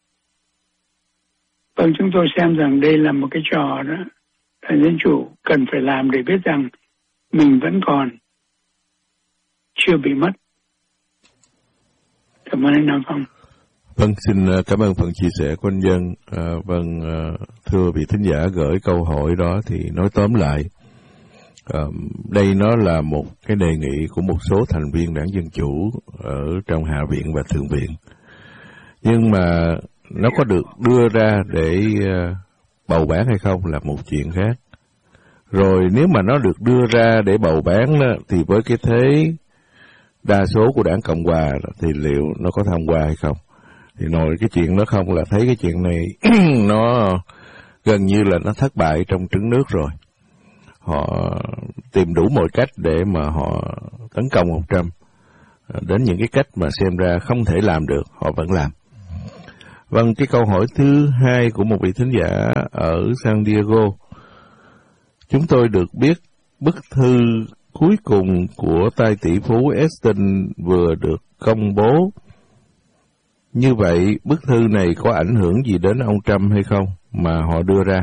Vâng, chúng tôi xem rằng đây là một cái trò đó Đảng Dân Chủ cần phải làm để biết rằng mình vẫn còn chưa bị mất. Cảm ơn anh Nam Phong. Vâng, xin cảm ơn phần chia sẻ của anh Dân. Thưa vị thính giả gửi câu hỏi đó thì nói tóm lại, đây nó là một cái đề nghị của một số thành viên Đảng Dân Chủ ở trong Hạ viện và Thượng viện. Nhưng mà nó có được đưa ra để bầu bán hay không là một chuyện khác. Rồi nếu mà nó được đưa ra để bầu bán đó, thì với cái thế đa số của Đảng Cộng Hòa thì liệu nó có thông qua hay không? Thì nội cái chuyện đó không là thấy cái chuyện này nó gần như là nó thất bại trong trứng nước rồi. Họ tìm đủ mọi cách để mà họ tấn công ông Trump. đến những cái cách mà xem ra không thể làm được, họ vẫn làm. Vâng, cái câu hỏi thứ hai của một vị thính giả ở San Diego. Chúng tôi được biết bức thư cuối cùng của tay tỷ phú Epstein vừa được công bố. Như vậy, bức thư này có ảnh hưởng gì đến ông Trump hay không mà họ đưa ra?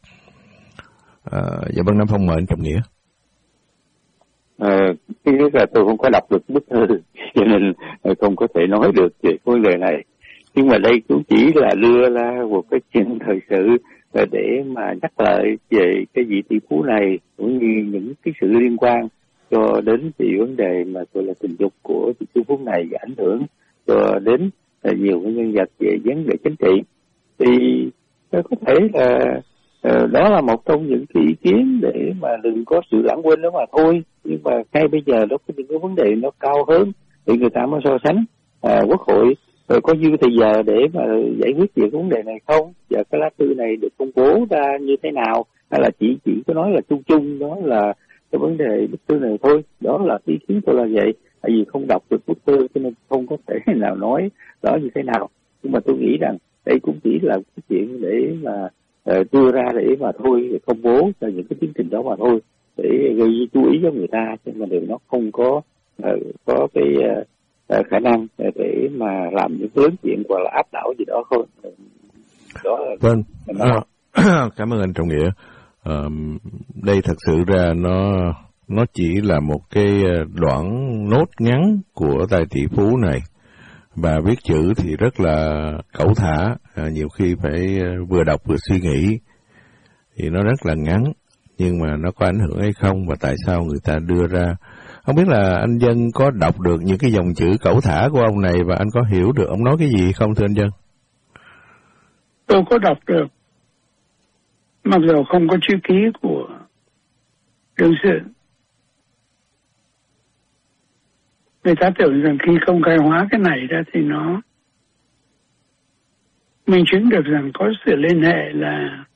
Dạ vâng, Nam Phong mời anh Trọng Nghĩa. Thứ nhất là tôi không có đọc được bức thư, cho nên không có thể nói được về vấn đề này. Nhưng mà đây cũng chỉ là đưa ra một cái chuyện thời sự để mà nhắc lại về cái vị tỷ phú này, cũng như những cái sự liên quan cho đến cái vấn đề mà gọi là tình dục của vị tỷ phú này và ảnh hưởng cho đến nhiều cái nhân vật về vấn đề chính trị. Thì có thể là đó là một trong những cái ý kiến để mà đừng có sự lãng quên đó mà thôi. Nhưng mà ngay bây giờ nó có những cái vấn đề nó cao hơn thì người ta mới so sánh. Quốc hội có dư thời giờ để mà giải quyết về cái vấn đề này không? Và cái lá thư này được công bố ra như thế nào? Hay là chỉ có nói là chung chung đó là cái vấn đề bức thư này thôi? Đó là ý kiến tôi là vậy. Tại vì không đọc được bức thư cho nên không có thể nào nói đó như thế nào. Nhưng mà tôi nghĩ rằng đây cũng chỉ là cái chuyện để mà đưa ra để mà thôi, để công bố cho những cái tiến trình đó mà thôi, để gây chú ý cho người ta, nhưng mà điều nó không có cái khả năng để mà làm những lớn chuyện hoặc là áp đảo gì đó không. Đó là vâng. Cảm ơn anh Trọng Nghĩa. Đây thật sự ra nó chỉ là một cái đoạn nốt ngắn của tài tỷ phú này, và viết chữ thì rất là cẩu thả, nhiều khi phải vừa đọc vừa suy nghĩ, thì nó rất là ngắn, nhưng mà nó có ảnh hưởng hay không và tại sao người ta đưa ra. Không biết là anh Dân có đọc được những cái dòng chữ cẩu thả của ông này và anh có hiểu được ông nói cái gì không thưa anh Dân? Tôi có đọc được, mặc dù không có chữ ký của đương sự. Người ta tưởng rằng khi công khai hóa cái này ra thì nó minh chứng được rằng có sự liên hệ là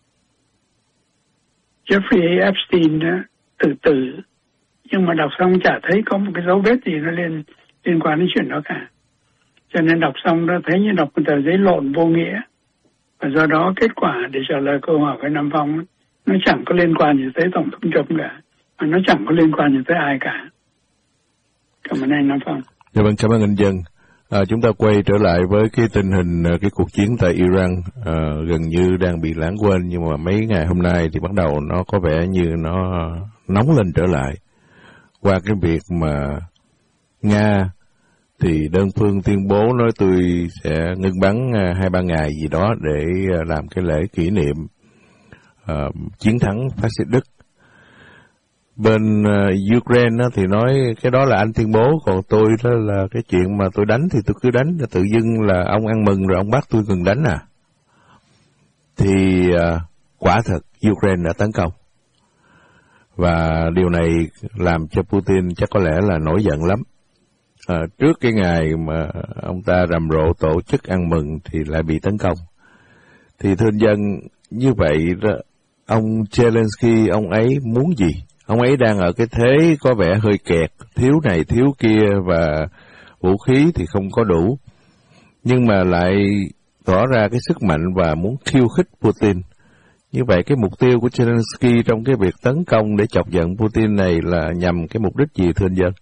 Jeffrey Epstein đó tự tử, nhưng mà đọc xong chả thấy có một cái dấu vết gì nó liên quan đến chuyện đó cả. Cho nên đọc xong đó thấy như đọc một tờ giấy lộn vô nghĩa. Và do đó kết quả để trả lời câu hỏi với Nam Phong, nó chẳng có liên quan gì tới Tổng thống Trump cả, và nó chẳng có liên quan gì tới ai cả. Cảm ơn anh Nam Phong. Dạ vâng, cảm ơn anh Dân. Chúng ta quay trở lại với cái tình hình cái cuộc chiến tại Iran, gần như đang bị lãng quên, nhưng mà mấy ngày hôm nay thì bắt đầu nó có vẻ như nó nóng lên trở lại. Qua cái việc mà Nga thì đơn phương tuyên bố nói tôi sẽ ngưng bắn 2-3 ngày gì đó để làm cái lễ kỷ niệm chiến thắng phát xít Đức. Bên Ukraine thì nói cái đó là anh tuyên bố, còn tôi đó là cái chuyện mà tôi đánh thì tôi cứ đánh, tự dưng là ông ăn mừng rồi ông bắt tôi ngừng đánh à. Thì quả thật Ukraine đã tấn công. Và điều này làm cho Putin chắc có lẽ là nổi giận lắm. Trước cái ngày mà ông ta rầm rộ tổ chức ăn mừng thì lại bị tấn công. Thì thưa anh Dân, như vậy ông Zelensky, ông ấy muốn gì? Ông ấy đang ở cái thế có vẻ hơi kẹt, thiếu này thiếu kia và vũ khí thì không có đủ. Nhưng mà lại tỏ ra cái sức mạnh và muốn khiêu khích Putin. Như vậy cái mục tiêu của Zelensky trong cái việc tấn công để chọc giận Putin này là nhằm cái mục đích gì thưa anh Dân?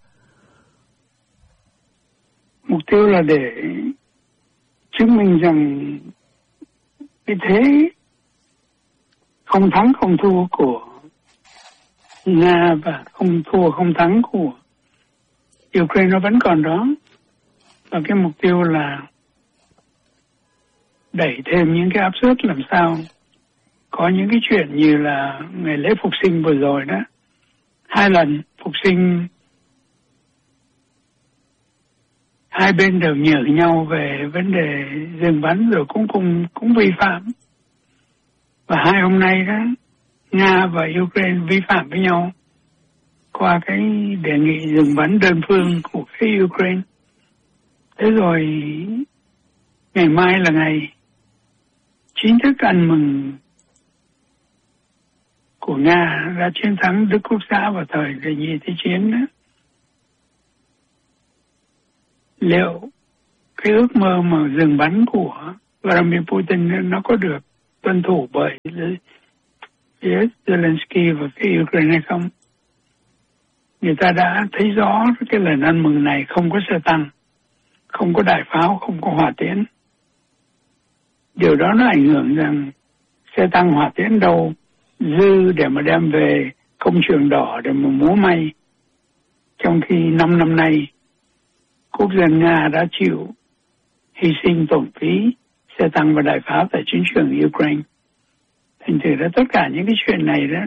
Mục tiêu là để chứng minh rằng cái thế không thắng không thua của Nga và không thua không thắng của Ukraine nó vẫn còn đó. Và cái mục tiêu là đẩy thêm những cái áp suất làm sao có những cái chuyện như là ngày lễ phục sinh vừa rồi đó, 2 lần phục sinh, hai bên đều nhờ nhau về vấn đề dừng bắn rồi cũng vi phạm. Và 2 hôm nay đó, Nga và Ukraine vi phạm với nhau qua cái đề nghị dừng bắn đơn phương của phía Ukraine. Thế rồi ngày mai là ngày chính thức ăn mừng của Nga đã chiến thắng Đức Quốc xã vào thời Đệ nhị Thế chiến đó. liệu cái ước mơ mà dừng bắn của Vladimir Putin nó có được tuân thủ bởi phía Zelensky và phía Ukraine hay không? Người ta đã thấy rõ cái lời ăn mừng này không có xe tăng, không có đại pháo, không có hỏa tiễn. Điều đó nó ảnh hưởng rằng xe tăng hỏa tiễn đâu dư để mà đem về công trường đỏ để mà múa may. Trong khi 5 năm nay, quốc dân Nga đã chịu hy sinh tổn phí xe tăng và đại pháo tại chiến trường Ukraine. Thành thử ra tất cả những cái chuyện này đó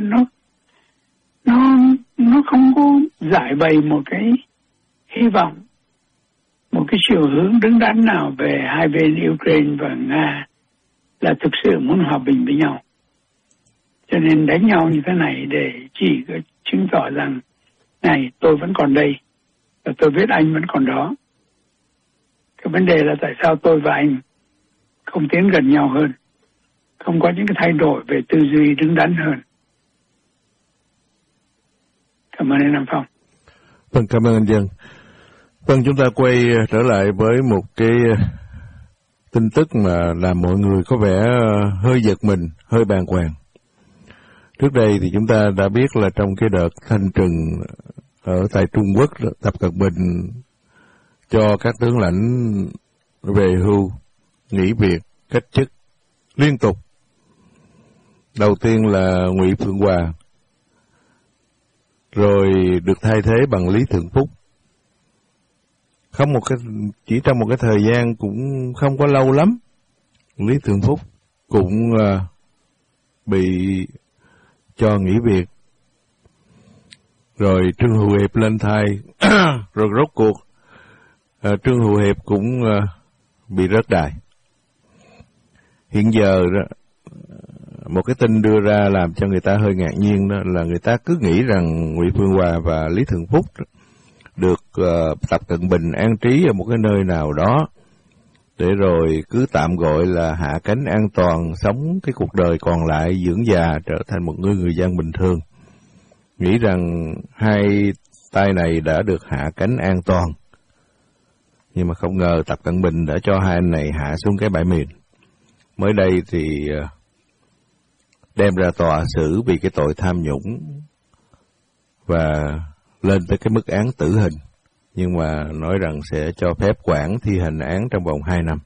nó không có giải bày một cái hy vọng, một cái chiều hướng đứng đắn nào về hai bên Ukraine và Nga là thực sự muốn hòa bình với nhau. Cho nên đánh nhau như thế này để chỉ chứng tỏ rằng này, tôi vẫn còn đây và tôi biết anh vẫn còn đó. Cái vấn đề là tại sao tôi và anh không tiến gần nhau hơn, không có những cái thay đổi về tư duy đứng đắn hơn. Cảm ơn anh Nam Phong. Vâng, cảm ơn anh Dân. Vâng, chúng ta quay trở lại với một cái tin tức mà làm mọi người có vẻ hơi giật mình, hơi bàng hoàng. Trước đây thì chúng ta đã biết là trong cái đợt thanh trừng ở tại Trung Quốc, Tập Cận Bình cho các tướng lãnh về hưu, nghỉ việc, cách chức liên tục. Đầu tiên là Ngụy Phượng Hòa, rồi được thay thế bằng Lý Thượng Phúc. Chỉ trong một cái thời gian cũng không có lâu lắm, Lý Thượng Phúc cũng bị cho nghỉ việc. Rồi Trương Hữu Hiệp lên thay, rồi rốt cuộc Trương Hữu Hiệp cũng bị rớt đài. Hiện giờ đó, một cái tin đưa ra làm cho người ta hơi ngạc nhiên, đó là người ta cứ nghĩ rằng Ngụy Phương Hòa và Lý Thường Phúc được Tập Cận Bình an trí ở một cái nơi nào đó, để rồi cứ tạm gọi là hạ cánh an toàn, sống cái cuộc đời còn lại dưỡng già trở thành một người dân bình thường. Nghĩ rằng hai tay này đã được hạ cánh an toàn. Nhưng mà không ngờ Tập Cận Bình đã cho hai anh này hạ xuống cái bãi miền. Mới đây thì đem ra tòa xử vì cái tội tham nhũng và lên tới cái mức án tử hình, nhưng mà nói rằng sẽ cho phép quản thi hành án trong vòng 2 năm.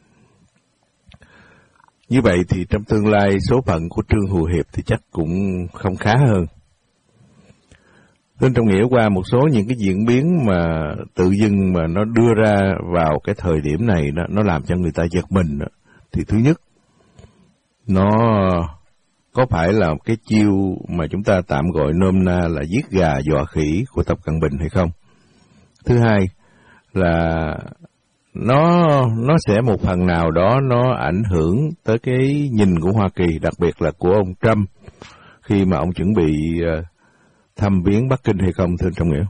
Như vậy thì trong tương lai số phận của Trương Hữu Hiệp thì chắc cũng không khá hơn. Nên trong nghĩa qua một số những cái diễn biến mà tự dưng mà nó đưa ra vào cái thời điểm này đó, nó làm cho người ta giật mình đó. Thì thứ nhất, nó có phải là cái chiêu mà chúng ta tạm gọi nôm na là giết gà dọa khỉ của Tập Cận Bình hay không? Thứ hai là nó sẽ một phần nào đó nó ảnh hưởng tới cái nhìn của Hoa Kỳ, đặc biệt là của ông Trump khi mà ông chuẩn bị thăm viếng Bắc Kinh hay không, thưa Trọng Nghĩa?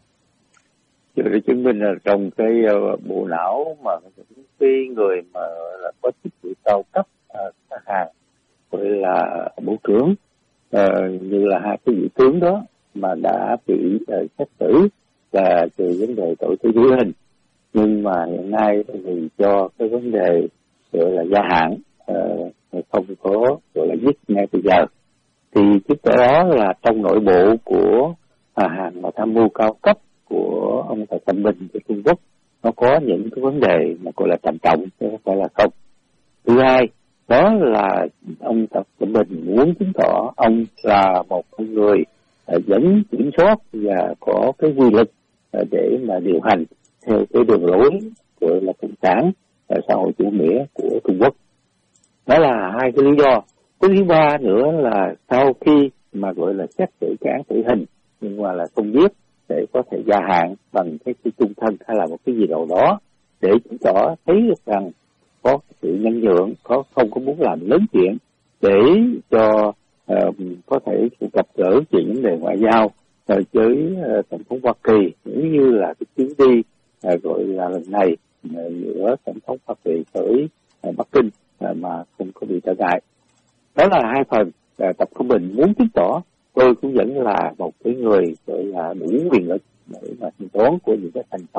Để chứng minh là trong cái bộ não mà cái người mà là có chức vụ cao cấp hàng gọi là bộ trưởng như là hai cái vị tướng đó mà đã bị xét xử là về vấn đề tội tử hình, nhưng mà hiện nay thì cho cái vấn đề gọi là gia hạn không có gọi là giết ngay bây giờ, thì chứng tỏ đó là trong nội bộ của hàng mà tham mưu cao cấp của ông Tập Cận Bình của Trung Quốc nó có những cái vấn đề mà gọi là trầm trọng chứ không phải là không. Thứ hai đó là ông Tập Cận Bình muốn chứng tỏ ông là một con người dẫn kiểm soát và có cái quy lực để mà điều hành theo cái đường lối gọi là cộng sản xã hội chủ nghĩa của Trung Quốc. Đó là hai cái lý do. Cái thứ ba nữa là sau khi mà gọi là xét xử cái án tử hình nhưng mà là không giết để có thể gia hạn bằng cái chung thân hay là một cái gì đâu đó để chứng tỏ thấy được rằng có sự nhân nhượng, không có muốn làm lớn chuyện để cho có thể gặp gỡ chuyện vấn đề ngoại giao với tổng thống Hoa Kỳ, cũng như là cái chuyến đi gọi là lần này giữa tổng thống Hoa Kỳ tới Bắc Kinh mà không có bị trở ngại. Đó là hai phần. Tập Cận Bình muốn chứng tỏ tôi cũng vẫn là một cái người gọi là đủ quyền lực để mà thanh toán của những cái thành phần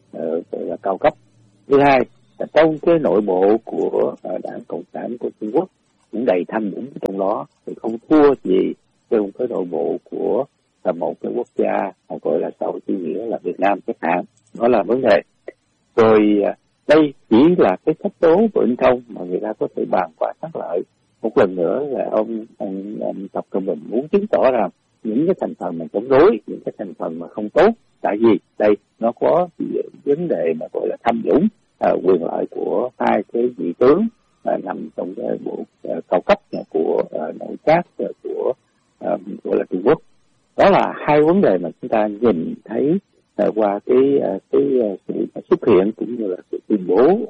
gọi là cao cấp. Thứ hai là trong cái nội bộ của Đảng Cộng sản của Trung Quốc cũng đầy tham nhũng trong đó, thì không thua gì trong cái nội bộ của một cái quốc gia gọi là xã hội chủ nghĩa là Việt Nam chẳng hạn. Đó là vấn đề. Rồi đây chỉ là cái thách đố bên trong mà người ta có thể bàn qua thắng lợi. Một lần nữa là ông Tập Cận Bình muốn chứng tỏ rằng những cái thành phần mà chống đối, những cái thành phần mà không tốt, tại vì đây nó có vấn đề mà gọi là tham nhũng, quyền lợi của hai cái vị tướng nằm trong cái bộ cao cấp của nội các của gọi là Trung Quốc. Đó là hai vấn đề mà chúng ta nhìn thấy qua cái sự xuất hiện cũng như là sự tuyên bố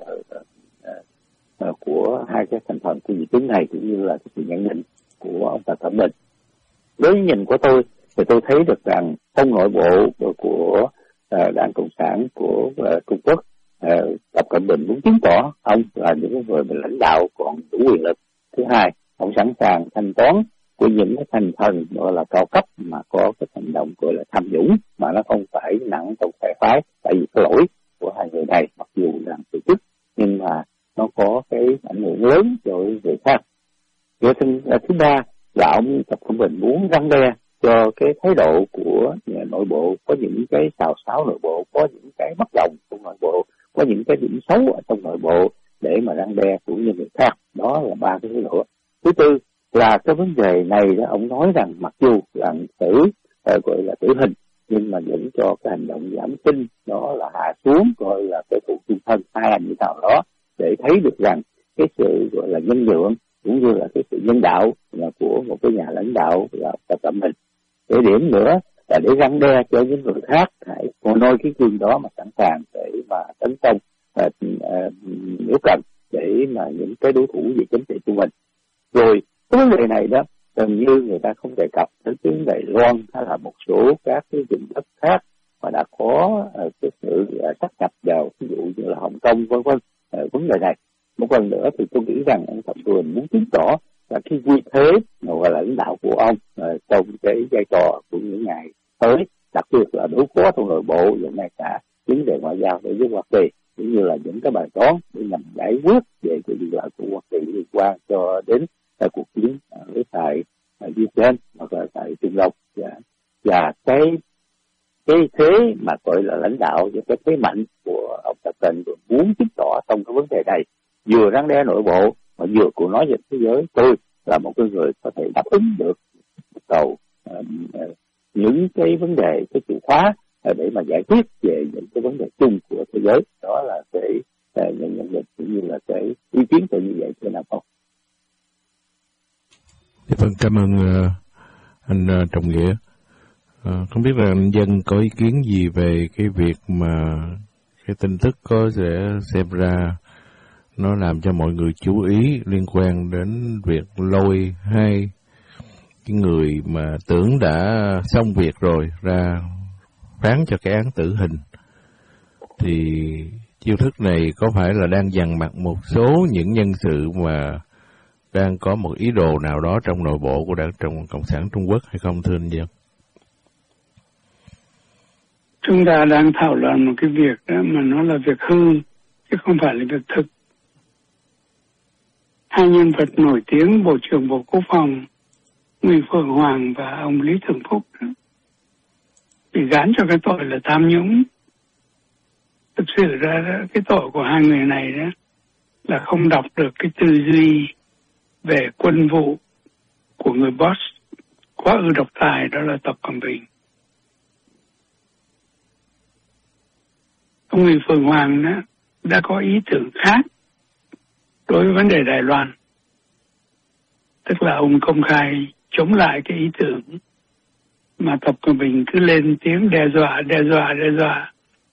của hai cái thành phần của vị tướng này, cũng như là cái sự nhận định của ông Tập Cận Bình. Với nhìn của tôi thì tôi thấy được rằng trong nội bộ của Đảng Cộng sản của Trung Quốc, Tập Cận Bình muốn chứng tỏ ông là những người lãnh đạo còn đủ quyền lực. Thứ hai, ông sẵn sàng thanh toán của những cái thành phần gọi là cao cấp mà có cái hành động gọi là tham nhũng, mà nó không phải nặng trong phe phái. Tại vì cái lỗi của hai người này mặc dù làm từ chức nhưng mà nó có cái ảnh hưởng lớn đối với người khác. Rồi thứ ba là ông Tập Cận Bình muốn răn đe cho cái thái độ của nội bộ, có những cái xào xáo nội bộ, có những cái bất đồng trong nội bộ, có những cái điểm xấu ở trong nội bộ để mà răn đe cũng như người khác. Đó là ba cái thái độ. Thứ tư là cái vấn đề này đó, ông nói rằng mặc dù là gọi là tử hình nhưng mà vẫn cho cái hành động giảm sinh đó là hạ xuống, gọi là cái tù chung thân hay là như nào đó, để thấy được rằng cái sự gọi là nhân nhượng cũng như là cái sự nhân đạo là của một cái nhà lãnh đạo là Tập Cận Bình. Cái điểm nữa là để răn đe cho những người khác hãy còn noi cái gương đó mà sẵn sàng để mà tấn công nếu cần, để mà những cái đối thủ về chính trị của mình. Rồi cái vấn đề này đó gần như người ta không đề cập đến tiếng Đài Loan hay là một số các cái vùng đất khác mà đã có cái sự sát nhập vào, ví dụ như là Hồng Kông vân vân. Vấn đề này một lần nữa thì tôi nghĩ rằng ông Tập Cận Bình muốn chứng tỏ là cái vị thế gọi là lãnh đạo của ông trong cái vai trò của những ngày tới, đặc biệt là đối phó trong nội bộ và ngay cả vấn đề ngoại giao với Hoa Kỳ, cũng như là những cái bài toán để nhằm giải quyết về cái việc lợi của Hoa Kỳ liên quan cho đến cuộc chiến với tại Ukraine hoặc là tại Trung Đông, và cái thế mà gọi là lãnh đạo và cái thế mạnh của ông Tập Cận Bình muốn chứng tỏ trong cái vấn đề này, vừa răn đe nội bộ mà vừa cũng nói về thế giới. Tôi là một cái người có thể đáp ứng được cầu những cái vấn đề, cái chìa khóa để mà giải quyết về những cái vấn đề chung của thế giới. Đó là cái nhận định cũng như là cái ý kiến tôi như vậy, thưa Nam Phong. Vâng, cảm ơn anh Trọng Nghĩa. Không biết là anh Dân có ý kiến gì về cái việc mà cái tin tức có sẽ xem ra nó làm cho mọi người chú ý liên quan đến việc lôi hai cái người mà tưởng đã xong việc rồi ra phán cho cái án tử hình. Thì chiêu thức này có phải là đang dằn mặt một số những nhân sự mà đang có một ý đồ nào đó trong nội bộ của Đảng Cộng sản Trung Quốc hay không, thưa anh Dân? Chúng ta đang thảo luận một cái việc đó mà nó là việc hư chứ không phải là việc thực. Hai nhân vật nổi tiếng, Bộ trưởng Bộ Quốc phòng Nguyễn Phượng Hoàng và ông Lý Thường Phúc đó, bị gán cho cái tội là tham nhũng. Thực sự ra cái tội của hai người này đó là không đọc được cái tư duy về quân vụ của người boss quá ư độc tài, đó là Tập Cận Bình. Ông Nguyễn Phượng Hoàng đó đã có ý tưởng khác đối với vấn đề Đài Loan. Tức là ông công khai chống lại cái ý tưởng mà Tập Cận Bình cứ lên tiếng đe dọa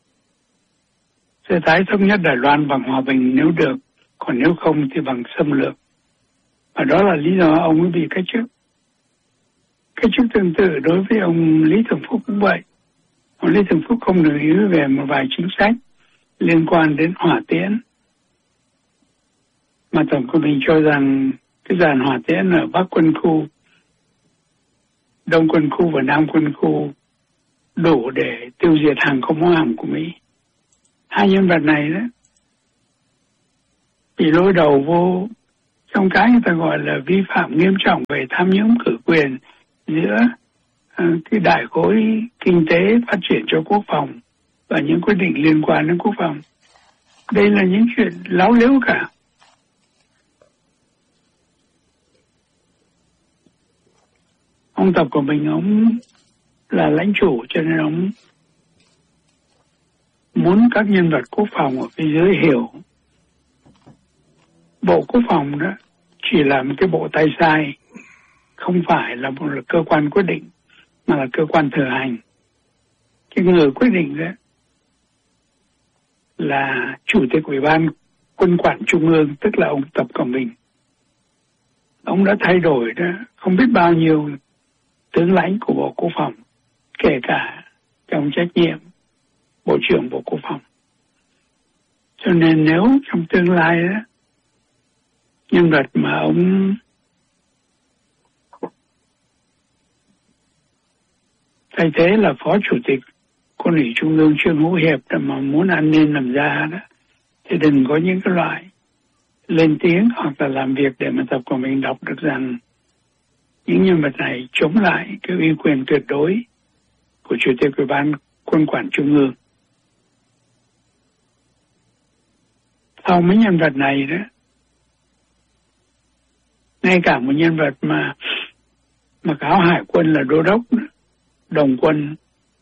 sẽ tái thống nhất Đài Loan bằng hòa bình nếu được, còn nếu không thì bằng xâm lược. Và đó là lý do ông mới bị cách chức. Cách chức tương tự đối với ông Lý Thường Phúc cũng vậy. Ông Lý Thường Phúc không đồng ý về một vài chính sách liên quan đến hỏa tiễn, mà Tổng Cận Bình cho rằng cái dàn hỏa tiễn ở Bắc Quân khu, Đông Quân khu và Nam Quân khu đủ để tiêu diệt hàng không mẫu hạm của Mỹ. hai nhân vật này đó bị lôi đầu vô trong cái người ta gọi là vi phạm nghiêm trọng về tham nhũng cử quyền giữa cái đại khối kinh tế phát triển cho quốc phòng và những quyết định liên quan đến quốc phòng. Đây là những chuyện láo liếu cả. Ông Tập của mình, ông là lãnh chủ cho nên ông muốn các nhân vật quốc phòng ở phía dưới hiểu Bộ Quốc phòng đó chỉ là một cái bộ tay sai, không phải là một cơ quan quyết định mà là cơ quan thừa hành. Cái người quyết định đó là Chủ tịch Ủy ban Quân quản Trung ương, tức là ông Tập Cận Bình. Ông đã thay đổi đó không biết bao nhiêu tướng lãnh của Bộ Quốc phòng, kể cả trong trách nhiệm Bộ trưởng Bộ Quốc phòng. Cho nên nếu trong tương lai đó, nhân vật mà ông thay thế là Phó Chủ tịch Quân ủy Trung ương Trương Hữu Hiệp mà muốn ăn nên làm ra đó, thì đừng có những cái loại lên tiếng hoặc là làm việc để mà Tập của mình đọc được rằng những nhân vật này chống lại cái uy quyền tuyệt đối của Chủ tịch Ủy ban Quân quản Trung ương. Sau mấy nhân vật này đó, ngay cả một nhân vật mà áo hải quân là đô đốc đó, Đồng Quân,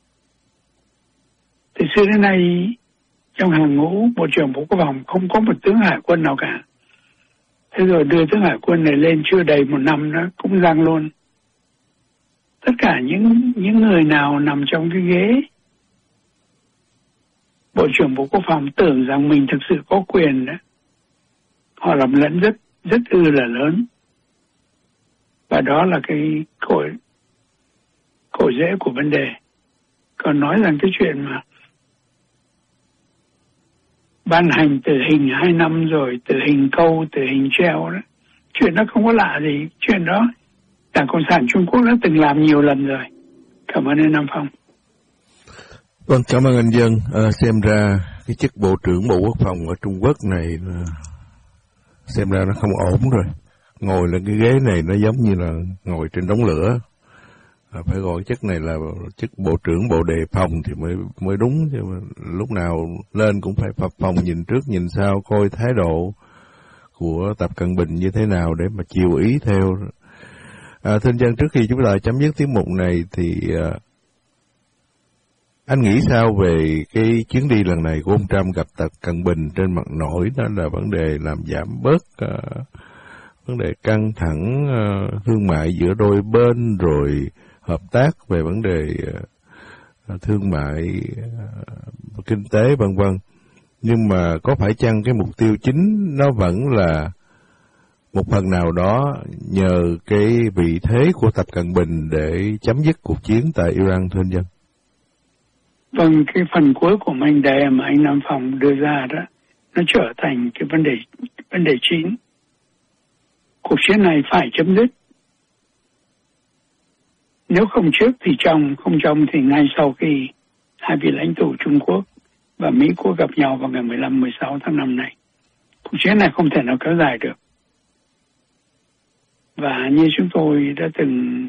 từ xưa đến nay trong hàng ngũ Bộ trưởng Bộ Quốc phòng không có một tướng hải quân nào cả. Thế rồi đưa tướng hải quân này lên chưa đầy một năm đó cũng giăng luôn. Tất cả những người nào nằm trong cái ghế Bộ trưởng Bộ Quốc phòng tưởng rằng mình thực sự có quyền đó, họ lầm lẫn rất là lớn. Và đó là cái cội rễ của vấn đề. Còn nói rằng cái chuyện mà ban hành tử hình 2 năm rồi tử hình câu, tử hình treo đó, chuyện đó không có lạ gì. Chuyện đó Đảng Cộng sản Trung Quốc đã từng làm nhiều lần rồi. Cảm ơn anh Nam Phong. Vâng, cảm ơn anh Dân. Xem ra cái chức Bộ trưởng Bộ Quốc phòng ở Trung Quốc này xem ra nó không ổn rồi. Ngồi lên cái ghế này nó giống như là ngồi trên đống lửa. Phải gọi chức này là chức Bộ trưởng Bộ Đề phòng thì mới đúng. Chứ mà lúc nào lên cũng phải phập phòng nhìn trước nhìn sau, coi thái độ của Tập Cận Bình như thế nào để mà chiều ý theo. Thưa anh Dân, trước khi chúng ta chấm dứt tiết mục này thì anh nghĩ sao về cái chuyến đi lần này của ông Trump gặp Tập Cận Bình trên mặt nổi đó là vấn đề làm giảm bớt vấn đề căng thẳng thương mại giữa đôi bên, rồi hợp tác về vấn đề thương mại, kinh tế vân vân. Nhưng mà có phải chăng cái mục tiêu chính nó vẫn là một phần nào đó nhờ cái vị thế của Tập Cận Bình để chấm dứt cuộc chiến tại Iran, thưa anh Dân? Vâng, cái phần cuối của mệnh đề mà anh Nam Phong đưa ra đó, nó trở thành cái vấn đề chính. Cuộc chiến này phải chấm dứt. Nếu không trước thì trong, không trong thì ngay sau khi hai vị lãnh tụ Trung Quốc và Mỹ Quốc gặp nhau vào ngày 15-16 tháng 5 này. Cuộc chiến này không thể nào kéo dài được. Và như chúng tôi đã từng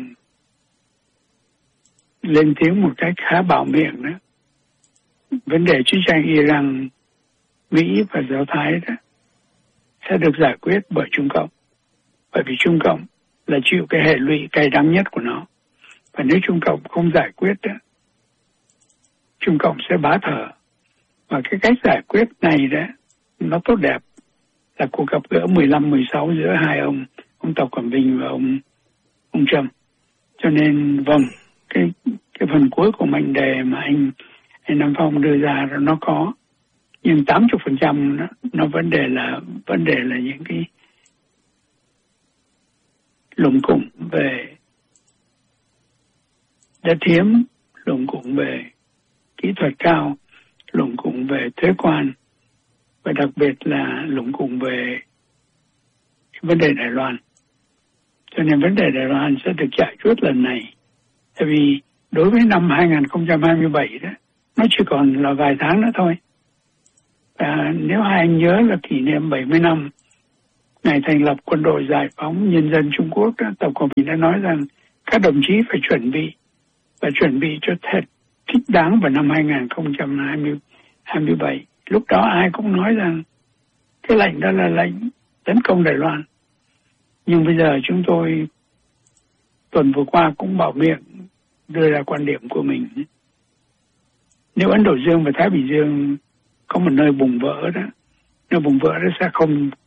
lên tiếng một cách khá bạo miệng đó, vấn đề chiến tranh Iran, Mỹ và Do Thái đó sẽ được giải quyết bởi Trung Cộng. Bởi vì Trung Cộng là chịu cái hệ lụy cay đắng nhất của nó. Và nếu Trung Cộng không giải quyết đó, Trung Cộng sẽ bá thở. Và cái cách giải quyết này đó, nó tốt đẹp là cuộc gặp gỡ 15-16 giữa hai ông Tập Cận Bình và ông Trump. Cho nên vâng, cái phần cuối của mệnh đề mà anh Nam Phong đưa ra đó nó có, nhưng 80% nó vấn đề là những cái lủng củng về đất hiếm, lủng củng về kỹ thuật cao, lủng củng về thuế quan, và đặc biệt là lủng củng về vấn đề Đài Loan. Cho nên vấn đề Đài Loan sẽ được giải quyết lần này. Tại vì đối với năm 2027 đó, nó chỉ còn là vài tháng nữa thôi. Nếu hai anh nhớ là kỷ niệm 70 năm ngày thành lập Quân đội Giải phóng Nhân dân Trung Quốc, Tổng thống Mỹ đã nói rằng các đồng chí phải chuẩn bị cho thật thích đáng vào năm 2027. Lúc đó ai cũng nói rằng cái lệnh đó là lệnh tấn công Đài Loan. Nhưng bây giờ chúng tôi tuần vừa qua cũng bảo miệng đưa ra quan điểm của mình. Nếu Ấn Độ Dương và Thái Bình Dương có một nơi bùng vỡ đó, nơi bùng vỡ đó sẽ không